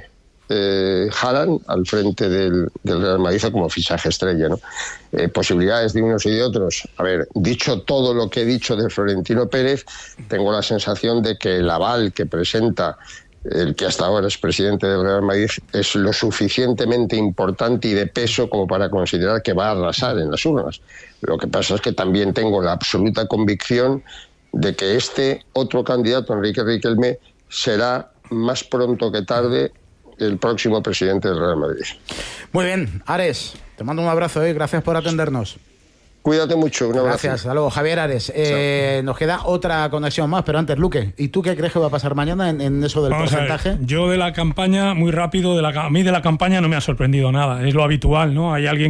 Haaland al frente del Real Madrid como fichaje estrella, ¿no? Posibilidades de unos y de otros. A ver, dicho todo lo que he dicho de Florentino Pérez, tengo la sensación de que el aval que presenta el que hasta ahora es presidente del Real Madrid es lo suficientemente importante y de peso como para considerar que va a arrasar en las urnas. Lo que pasa es que también tengo la absoluta convicción de que este otro candidato, Enrique Riquelme, será más pronto que tarde el próximo presidente del Real Madrid. Muy bien, Ares, te mando un abrazo, gracias por atendernos. Cuídate mucho, un abrazo. Gracias, hasta luego. Javier Ares, nos queda otra conexión más, pero antes, Luque, ¿y tú qué crees que va a pasar mañana en eso del porcentaje? Yo de la campaña, muy rápido, a mí de la campaña no me ha sorprendido nada, es lo habitual, ¿no? Hay alguien que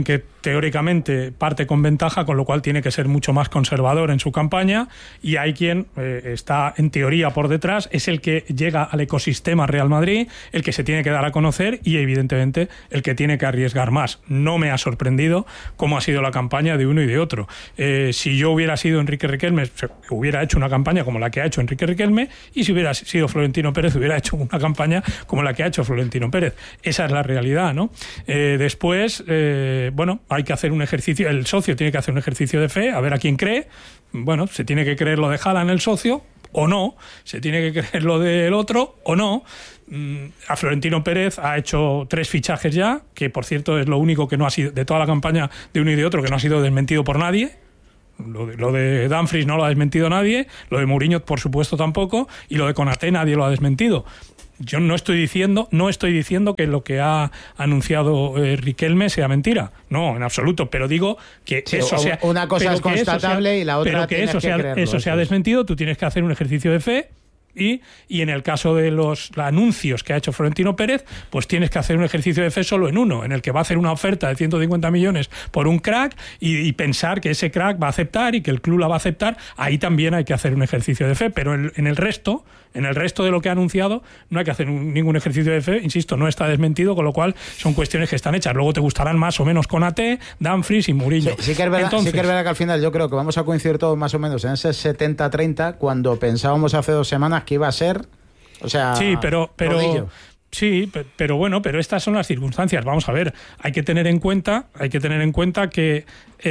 teóricamente parte con ventaja, con lo cual tiene que ser mucho más conservador en su campaña, y hay quien está en teoría por detrás, es el que llega al ecosistema Real Madrid, el que se tiene que dar a conocer y evidentemente el que tiene que arriesgar más. No me ha sorprendido cómo ha sido la campaña de uno y de otro. Si yo hubiera sido Enrique Riquelme, hubiera hecho una campaña como la que ha hecho Enrique Riquelme, y si hubiera sido Florentino Pérez, hubiera hecho una campaña como la que ha hecho Florentino Pérez. Esa es la realidad, ¿no? Después, bueno, hay que hacer un ejercicio, el socio tiene que hacer un ejercicio de fe, a ver a quién cree. Bueno, se tiene que creer lo de Haaland el socio, o no, se tiene que creer lo del otro, o no. A Florentino Pérez ha hecho 3 fichajes ya, que por cierto es lo único que no ha sido, de toda la campaña de uno y de otro, que no ha sido desmentido por nadie. Lo de Dumfries no lo ha desmentido nadie, lo de Mourinho por supuesto tampoco, y lo de Konaté nadie lo ha desmentido. Yo no estoy diciendo que lo que ha anunciado Riquelme sea mentira, no, en absoluto, pero digo que sí, eso sea, una cosa es constatable y la otra tienes que creerlo. Eso se ha desmentido, tú tienes que hacer un ejercicio de fe. Y en el caso de los anuncios que ha hecho Florentino Pérez, pues tienes que hacer un ejercicio de fe solo en uno, en el que va a hacer una oferta de 150 millones por un crack y pensar que ese crack va a aceptar y que el club la va a aceptar. Ahí también hay que hacer un ejercicio de fe, pero en el resto de lo que ha anunciado no hay que hacer ningún ejercicio de fe. Insisto, no está desmentido, con lo cual son cuestiones que están hechas. Luego te gustarán más o menos Konaté, Dumfries y Mourinho. Sí que es verdad que al final yo creo que vamos a coincidir todos más o menos en ese 70-30, cuando pensábamos hace 2 semanas que iba a ser, o sea, sí, pero sí, pero bueno, pero estas son las circunstancias. Vamos a ver, hay que tener en cuenta que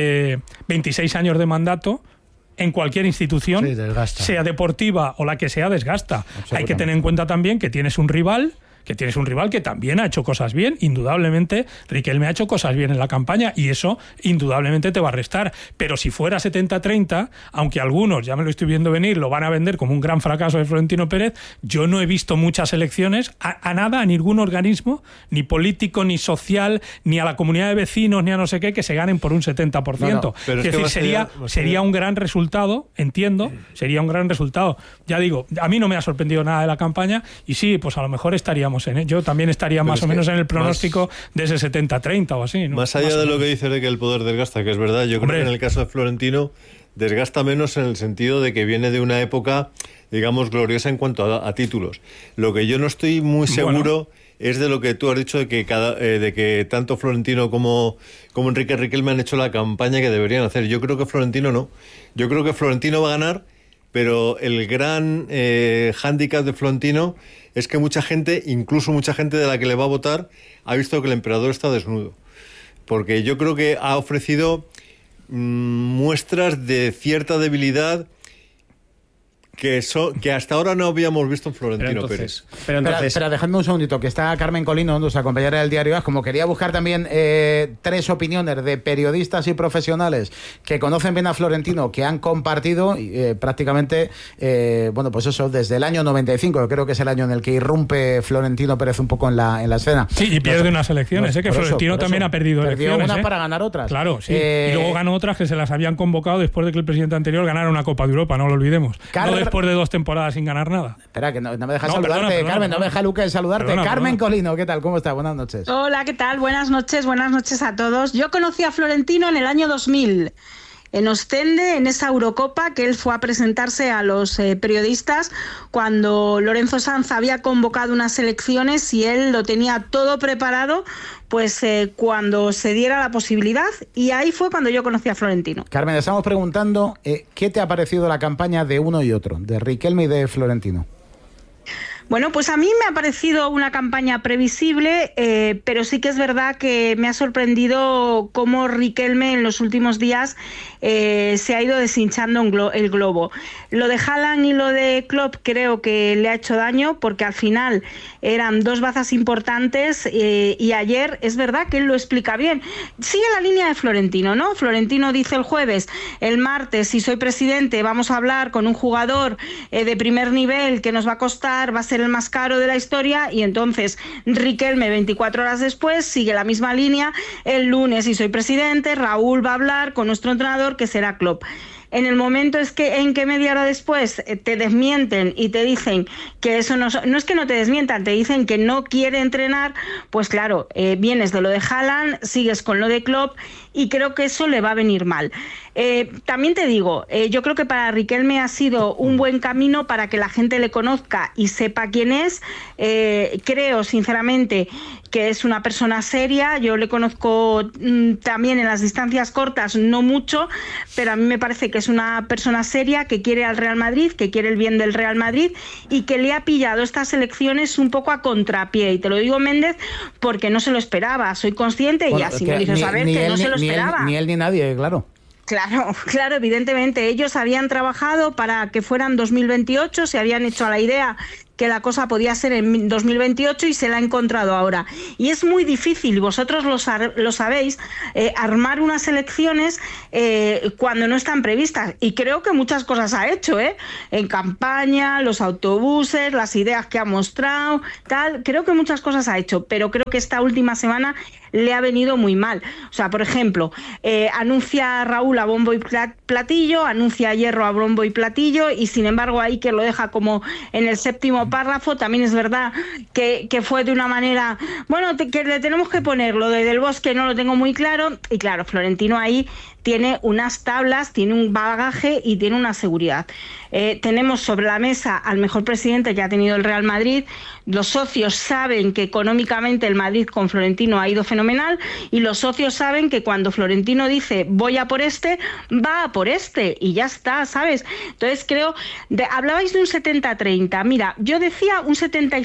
26 años de mandato en cualquier institución, sea deportiva o la que sea, desgasta. Hay que tener en cuenta también que tienes un rival que también ha hecho cosas bien. Indudablemente Riquelme ha hecho cosas bien en la campaña y eso indudablemente te va a restar, pero si fuera 70-30, aunque algunos, ya me lo estoy viendo venir, lo van a vender como un gran fracaso de Florentino Pérez, yo no he visto muchas elecciones a nada, a ningún organismo, ni político, ni social, ni a la comunidad de vecinos, ni a no sé qué, que se ganen por un 70%. Es decir, sería un gran resultado, entiendo, sería un gran resultado. Ya digo, a mí no me ha sorprendido nada de la campaña y sí, pues a lo mejor estaríamos yo también estaría más o menos en el pronóstico de ese 70-30 o así, ¿no? Más allá de lo que dice de que el poder desgasta, que es verdad, yo creo que en el caso de Florentino desgasta menos en el sentido de que viene de una época, digamos, gloriosa en cuanto a títulos. Lo que yo no estoy muy seguro es de lo que tú has dicho, de que tanto Florentino como Enrique Riquelme han hecho la campaña que deberían hacer. Yo creo que Florentino no. Yo creo que Florentino va a ganar, pero el gran hándicap de Florentino es que mucha gente, incluso mucha gente de la que le va a votar, ha visto que el emperador está desnudo. Porque yo creo que ha ofrecido muestras de cierta debilidad que hasta ahora no habíamos visto en Florentino Pérez. Pero dejadme un segundito, que está Carmen Colino, nuestra compañera del diario AS. Como quería buscar también 3 opiniones de periodistas y profesionales que conocen bien a Florentino, que han compartido prácticamente, bueno, pues eso, desde el año 95, yo creo que es el año en el que irrumpe Florentino Pérez un poco en la escena. Sí, y pierde unas elecciones, que Florentino también ha perdido elecciones. Perdió unas para ganar otras. Claro, sí. Y luego ganó otras que se las habían convocado después de que el presidente anterior ganara una Copa de Europa, no lo olvidemos. Después de 2 temporadas sin ganar nada. Espera, que no me dejas saludarte, Carmen, no me deja Luque saludarte. Carmen Colino, ¿qué tal? ¿Cómo estás? Buenas noches. Hola, ¿qué tal? Buenas noches a todos. Yo conocí a Florentino en el año 2000. En Ostende, en esa Eurocopa que él fue a presentarse a los periodistas cuando Lorenzo Sanz había convocado unas elecciones y él lo tenía todo preparado, pues cuando se diera la posibilidad, y ahí fue cuando yo conocí a Florentino. Carmen, estamos preguntando ¿qué te ha parecido la campaña de uno y otro, de Riquelme y de Florentino? Bueno, pues a mí me ha parecido una campaña previsible, pero sí que es verdad que me ha sorprendido cómo Riquelme en los últimos días se ha ido deshinchando el globo. Lo de Haaland y lo de Klopp creo que le ha hecho daño, porque al final eran 2 bazas importantes y ayer es verdad que él lo explica bien. Sigue la línea de Florentino, ¿no? Florentino dice el jueves, el martes, si soy presidente, vamos a hablar con un jugador de primer nivel que nos va a costar, va a ser el más caro de la historia, y entonces Riquelme 24 horas después sigue la misma línea. El lunes, si soy presidente, Raúl va a hablar con nuestro entrenador, que será Klopp. en el momento en que media hora después te desmienten y te dicen que eso no es que no te desmientan, te dicen que no quiere entrenar, pues claro, vienes de lo de Haaland, sigues con lo de Klopp y creo que eso le va a venir mal. También te digo, yo creo que para Riquelme ha sido un buen camino para que la gente le conozca y sepa quién es. Creo sinceramente que es una persona seria, yo le conozco también en las distancias cortas, no mucho, pero a mí me parece que es una persona seria, que quiere al Real Madrid, que quiere el bien del Real Madrid y que le ha pillado estas elecciones un poco a contrapié. Y te lo digo, Méndez, porque no se lo esperaba, soy consciente y así me lo hizo saber que no se lo esperaba. Ni él ni nadie, claro. Claro, evidentemente. Ellos habían trabajado para que fueran 2028, se habían hecho a la idea que la cosa podía ser en 2028 y se la ha encontrado ahora. Y es muy difícil, vosotros lo sabéis, armar unas elecciones cuando no están previstas. Y creo que muchas cosas ha hecho, en campaña, los autobuses, las ideas que ha mostrado, tal. Creo que muchas cosas ha hecho, pero creo que esta última semana le ha venido muy mal. O sea, por ejemplo, anuncia a Raúl a bombo y platillo, anuncia a Hierro a bombo y platillo, y sin embargo ahí que lo deja como en el séptimo párrafo. También es verdad que fue de una manera, bueno, que le tenemos que poner lo de Del Bosque, no lo tengo muy claro, y claro, Florentino ahí tiene unas tablas, tiene un bagaje y tiene una seguridad. Tenemos sobre la mesa al mejor presidente que ha tenido el Real Madrid. Los socios saben que económicamente el Madrid con Florentino ha ido fenomenal y los socios saben que cuando Florentino dice voy a por este, va a por este y ya está, ¿sabes? Entonces creo, hablabais de un 70-30, mira, yo decía un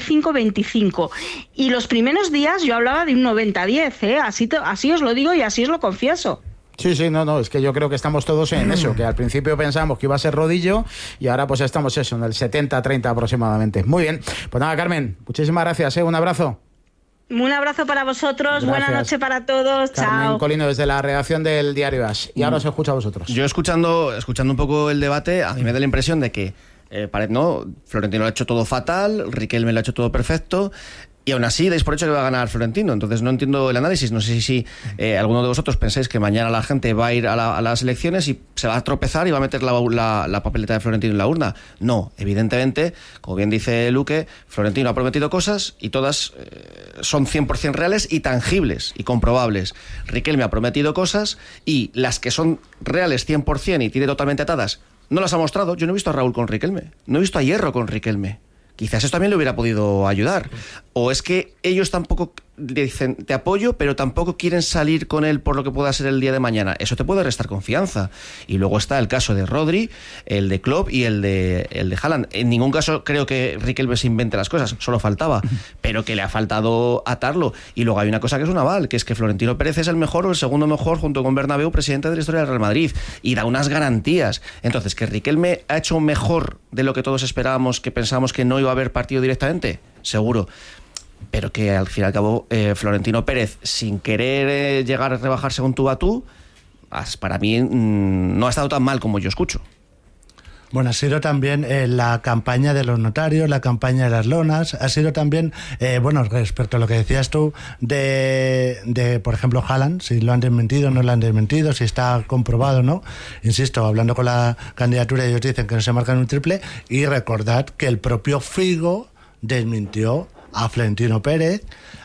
75-25 y los primeros días yo hablaba de un 90-10, así os lo digo y así os lo confieso. Sí, no, es que yo creo que estamos todos en eso, que al principio pensamos que iba a ser rodillo y ahora pues estamos eso, en el 70-30 aproximadamente. Muy bien, pues nada, Carmen, muchísimas gracias, un abrazo. Un abrazo para vosotros, gracias. Buena noche para todos, Carmen chao. Colino desde la redacción del Diario AS. Y ahora os escucho a vosotros. Yo escuchando un poco el debate, a mí me da la impresión de que Florentino lo ha hecho todo fatal, Riquelme lo ha hecho todo perfecto. Y aún así dais por hecho que va a ganar Florentino. Entonces no entiendo el análisis. No sé si alguno de vosotros pensáis que mañana la gente va a ir a las elecciones y se va a tropezar y va a meter la papeleta de Florentino en la urna. No, evidentemente, como bien dice Luque, Florentino ha prometido cosas y todas son 100% reales y tangibles y comprobables. Riquelme ha prometido cosas y las que son reales 100% y tiene totalmente atadas, no las ha mostrado. Yo no he visto a Raúl con Riquelme, no he visto a Hierro con Riquelme. Quizás eso también le hubiera podido ayudar. O es que ellos tampoco dicen te apoyo, pero tampoco quieren salir con él por lo que pueda ser el día de mañana. Eso te puede restar confianza. Y luego está el caso de Rodri, el de Klopp y el de Haaland. En ningún caso creo que Riquelme se invente las cosas, solo faltaba. Pero que le ha faltado atarlo. Y luego hay una cosa que es un aval, que es que Florentino Pérez es el mejor o el segundo mejor, junto con Bernabéu, presidente de la historia del Real Madrid. Y da unas garantías. Entonces, ¿que Riquelme ha hecho mejor de lo que todos esperábamos, que pensábamos que no iba a haber partido directamente? Seguro. Pero que al fin y al cabo Florentino Pérez, sin querer llegar a rebajarse un tú a tú, para mí no ha estado tan mal como yo escucho. Bueno, ha sido también la campaña de los notarios, la campaña de las lonas, ha sido también, respecto a lo que decías tú, de por ejemplo, Haaland, si lo han desmentido, no lo han desmentido, si está comprobado o no. Insisto, hablando con la candidatura, ellos dicen que no se marcan un triple, y recordad que el propio Figo desmintió a Florentino Pérez.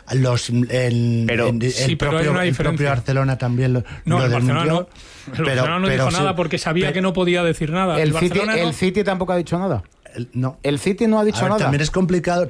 El propio Barcelona también lo desmintió. El Barcelona no dijo nada porque sabía que no podía decir nada. El City tampoco ha dicho nada. No, el City no ha dicho nada. También es complicado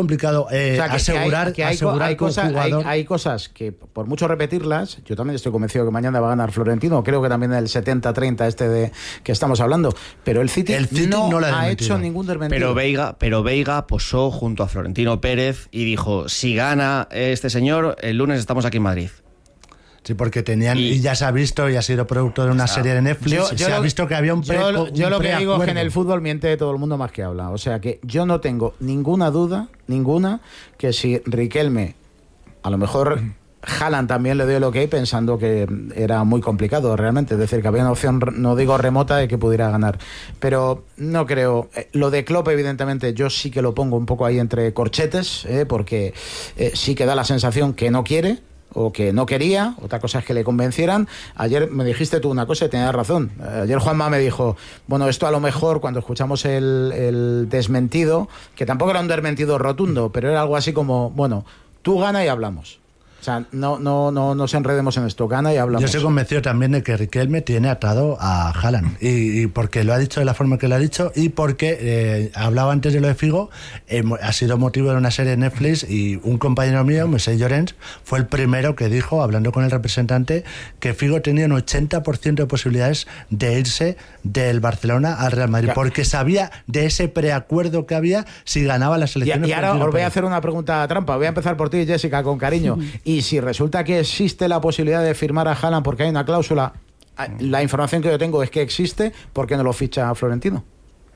asegurar que hay cosas que, por mucho repetirlas, yo también estoy convencido que mañana va a ganar Florentino. Creo que también el 70-30 de que estamos hablando. Pero el City no ha hecho ningún desmentido. Pero Veiga posó junto a Florentino Pérez y dijo: si gana este señor, el lunes estamos aquí en Madrid. Sí, porque tenían, y ya se ha visto, y ha sido producto de una serie de Netflix, se ha visto que había un Yo lo que digo es que en el fútbol miente todo el mundo más que habla. O sea que yo no tengo ninguna duda, que si Riquelme, a lo mejor Haaland también le dio el ok pensando que era muy complicado realmente, es decir, que había una opción, no digo remota, de que pudiera ganar, pero no creo. Lo de Klopp, evidentemente, yo sí que lo pongo un poco ahí entre corchetes, porque sí que da la sensación que no quiere. o que no quería, otra cosa es que le convencieran. Ayer me dijiste tú una cosa y tenías razón. Ayer Juanma me dijo, bueno, esto a lo mejor cuando escuchamos el desmentido, que tampoco era un desmentido rotundo, pero era algo así como, bueno, tú gana y hablamos. O sea, no nos enredemos en esto, gana y hablamos. Yo estoy convencido también de que Riquelme tiene atado a Haaland, y porque lo ha dicho de la forma que lo ha dicho, y porque hablaba antes de lo de Figo, ha sido motivo de una serie de Netflix, y un compañero mío, Moisés Llorens, fue el primero que dijo, hablando con el representante, que Figo tenía un 80% de posibilidades de irse del Barcelona al Real Madrid, porque sabía de ese preacuerdo que había si ganaba las elecciones. Y ahora os voy a hacer una pregunta trampa, voy a empezar por ti, Jessica, con cariño. Y si resulta que existe la posibilidad de firmar a Haaland porque hay una cláusula, la información que yo tengo es que existe, ¿por qué no lo ficha Florentino?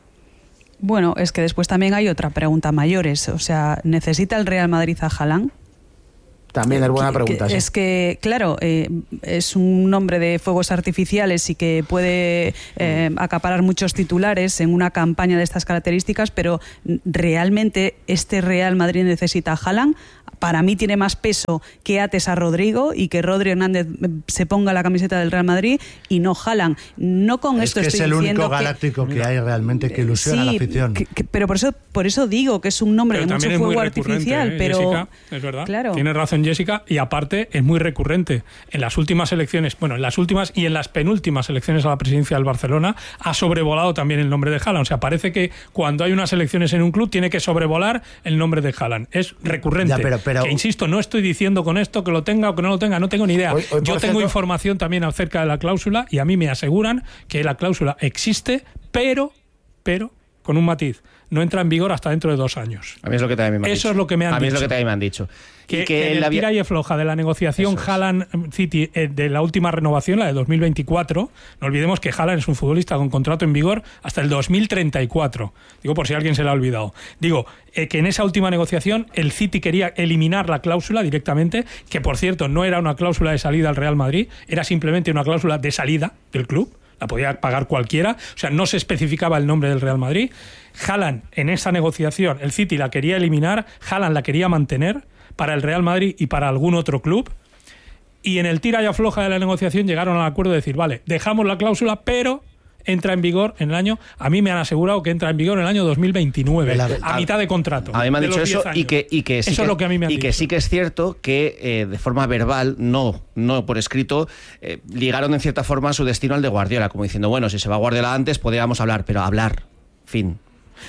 Bueno, es que después también hay otra pregunta mayores. O sea, ¿necesita el Real Madrid a Haaland? También es buena pregunta. Es que, claro, es un hombre de fuegos artificiales y que puede acaparar muchos titulares en una campaña de estas características, pero ¿realmente este Real Madrid necesita a Haaland? Para mí tiene más peso que ates a Rodrigo y que Rodri Hernández se ponga la camiseta del Real Madrid y no Haaland. No con esto estoy diciendo es el único galáctico que hay realmente que ilusiona a la afición. Pero por eso digo que es un nombre de mucho fuego artificial. Pero Jessica, es verdad. Claro. Tiene razón Jessica, y aparte es muy recurrente. En las últimas elecciones, en las últimas y en las penúltimas elecciones a la presidencia del Barcelona ha sobrevolado también el nombre de Haaland. O sea, parece que cuando hay unas elecciones en un club tiene que sobrevolar el nombre de Haaland. Es recurrente. Ya, pero que insisto, no estoy diciendo con esto que lo tenga o que no lo tenga, no tengo ni idea. Yo tengo información también acerca de la cláusula y a mí me aseguran que la cláusula existe, pero con un matiz. No entra en vigor hasta dentro de 2 años. A mí es lo que también me han dicho. Eso es lo que me han dicho. A mí es lo que también me han dicho. Que en el tira y afloja de la negociación Haaland-City de la última renovación, la de 2024, no olvidemos que Haaland es un futbolista con contrato en vigor hasta el 2034. Digo, por si alguien se le ha olvidado. Digo, que en esa última negociación el City quería eliminar la cláusula directamente, que por cierto no era una cláusula de salida al Real Madrid, era simplemente una cláusula de salida del club. La podía pagar cualquiera, o sea, no se especificaba el nombre del Real Madrid. Haaland, en esa negociación, el City la quería eliminar, Haaland la quería mantener para el Real Madrid y para algún otro club, y en el tira y afloja de la negociación llegaron al acuerdo de decir, vale, dejamos la cláusula, pero entra en vigor en el año, a mí me han asegurado que entra en vigor en el año 2029, a mitad de contrato. A mí me han dicho eso y que sí eso es lo que a mí me han dicho. Que sí que es cierto que de forma verbal, no por escrito, ligaron en cierta forma su destino al de Guardiola, como diciendo, bueno, si se va Guardiola antes podríamos hablar, pero hablar, fin.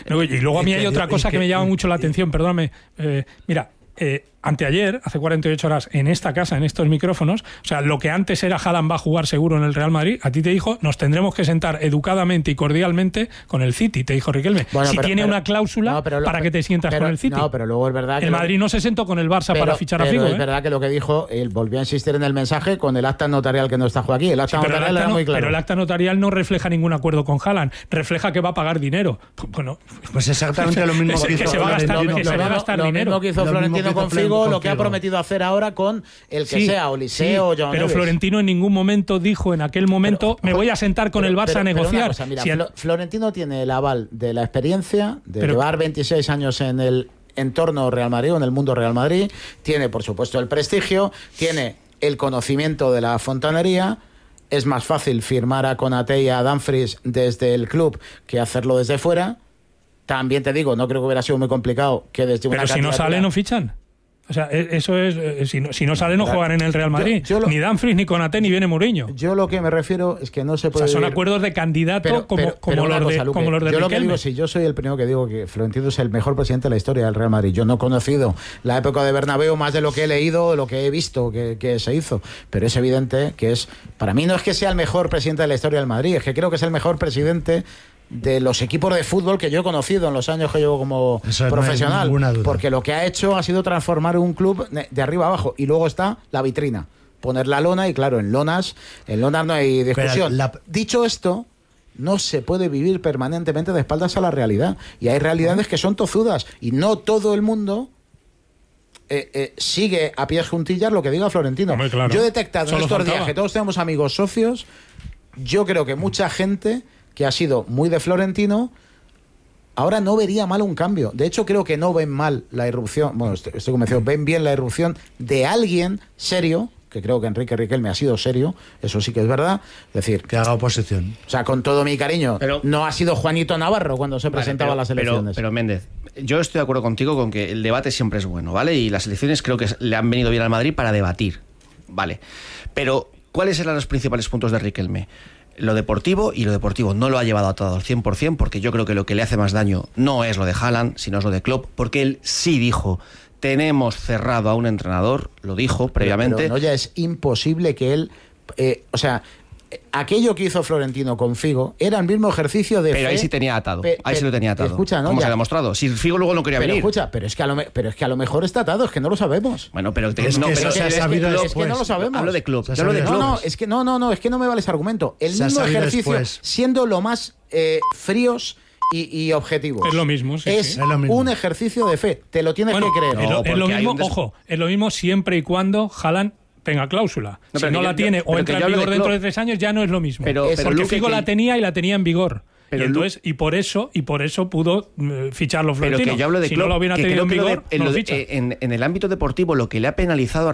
Y luego a mí hay otra cosa que me llama mucho la atención, perdóname, mira, anteayer, hace 48 horas, en esta casa, en estos micrófonos, o sea, lo que antes era Haaland va a jugar seguro en el Real Madrid, a ti te dijo, nos tendremos que sentar educadamente y cordialmente con el City, te dijo Riquelme. Bueno, tiene una cláusula para que te sientas con el City. No, pero luego es verdad que el Madrid no se sentó con el Barça para fichar a Figo. Es verdad que lo que dijo, él volvió a insistir en el mensaje con el acta notarial que no está aquí. El acta notarial era muy claro. Pero el acta notarial no refleja ningún acuerdo con Haaland, refleja que va a pagar dinero. Bueno, pues exactamente lo mismo que se va a gastar dinero. Lo mismo que hizo Florentino con Figo, lo que ha prometido hacer ahora con el que sea, Olise o John Pero Neves. Florentino en ningún momento dijo en aquel momento me voy a sentar con el Barça a negociar. Cosa, mira, Florentino tiene el aval de la experiencia de llevar 26 años en el entorno Real Madrid o en el mundo Real Madrid, tiene por supuesto el prestigio, tiene el conocimiento de la fontanería. Es más fácil firmar a Konaté y a Dumfries desde el club que hacerlo desde fuera. También te digo, no creo que hubiera sido muy complicado que desde una Pero si no sale, no fichan. O sea, eso es, si no sale no juegan en el Real Madrid. Ni Dumfries, ni Konaté, ni viene Mourinho. Yo lo que me refiero es que no se puede... O sea, son acuerdos de candidato como los de Riquelme. Yo lo que digo, yo soy el primero que digo que Florentino es el mejor presidente de la historia del Real Madrid. Yo no he conocido la época de Bernabéu más de lo que he leído, lo que he visto que se hizo. Pero es evidente que es... Para mí no es que sea el mejor presidente de la historia del Madrid, es que creo que es el mejor presidente de los equipos de fútbol que yo he conocido en los años que llevo como profesional, porque lo que ha hecho ha sido transformar un club de arriba a abajo, y luego está la vitrina, poner la lona, y claro, en lonas no hay discusión. Dicho esto, no se puede vivir permanentemente de espaldas a la realidad, y hay realidades que son tozudas, y no todo el mundo sigue a pies juntillas lo que diga Florentino. Claro. Yo he detectado en estos días que todos tenemos amigos socios, yo creo que mucha gente que ha sido muy de Florentino ahora no vería mal un cambio. De hecho, creo que no ven mal la irrupción, bueno, estoy convencido, ven bien la irrupción de alguien serio, que creo que Enrique Riquelme ha sido serio, eso sí que es verdad. Es decir, que haga oposición. O sea, con todo mi cariño, pero no ha sido Juanito Navarro cuando se presentaba a las elecciones. Pero Méndez, yo estoy de acuerdo contigo con que el debate siempre es bueno, ¿vale? Y las elecciones creo que le han venido bien al Madrid para debatir, ¿vale? Pero, ¿cuáles eran los principales puntos de Riquelme? Lo deportivo, y lo deportivo no lo ha llevado atado al 100%, porque yo creo que lo que le hace más daño no es lo de Haaland, sino es lo de Klopp, porque él sí dijo: tenemos cerrado a un entrenador, lo dijo previamente. Pero no, ya es imposible que él... aquello que hizo Florentino con Figo era el mismo ejercicio de... Pero ahí sí tenía atado. Ahí sí lo tenía atado. Escucha, ¿no? ¿Cómo se ha demostrado? Si Figo luego no quería venir. Escucha, pero es que a lo mejor está atado, es que no lo sabemos. Bueno, pero... es que no lo sabemos. Hablo de club. No, es que no me vale ese argumento. El mismo ejercicio, siendo lo más fríos y objetivos. Es lo mismo, sí. Es lo mismo. Un ejercicio de fe. Te lo tienes que creer. Es lo mismo, ojo, es lo mismo siempre y cuando Haaland tenga cláusula. Si no la tiene o entra en vigor dentro de 3 años, ya no es lo mismo. Porque Figo la tenía y la tenía en vigor. Pero entonces, y por eso pudo ficharlo Florentino. Pero que yo hablo de si no lo hubiera tenido en vigor, en el ámbito deportivo, lo que le ha penalizado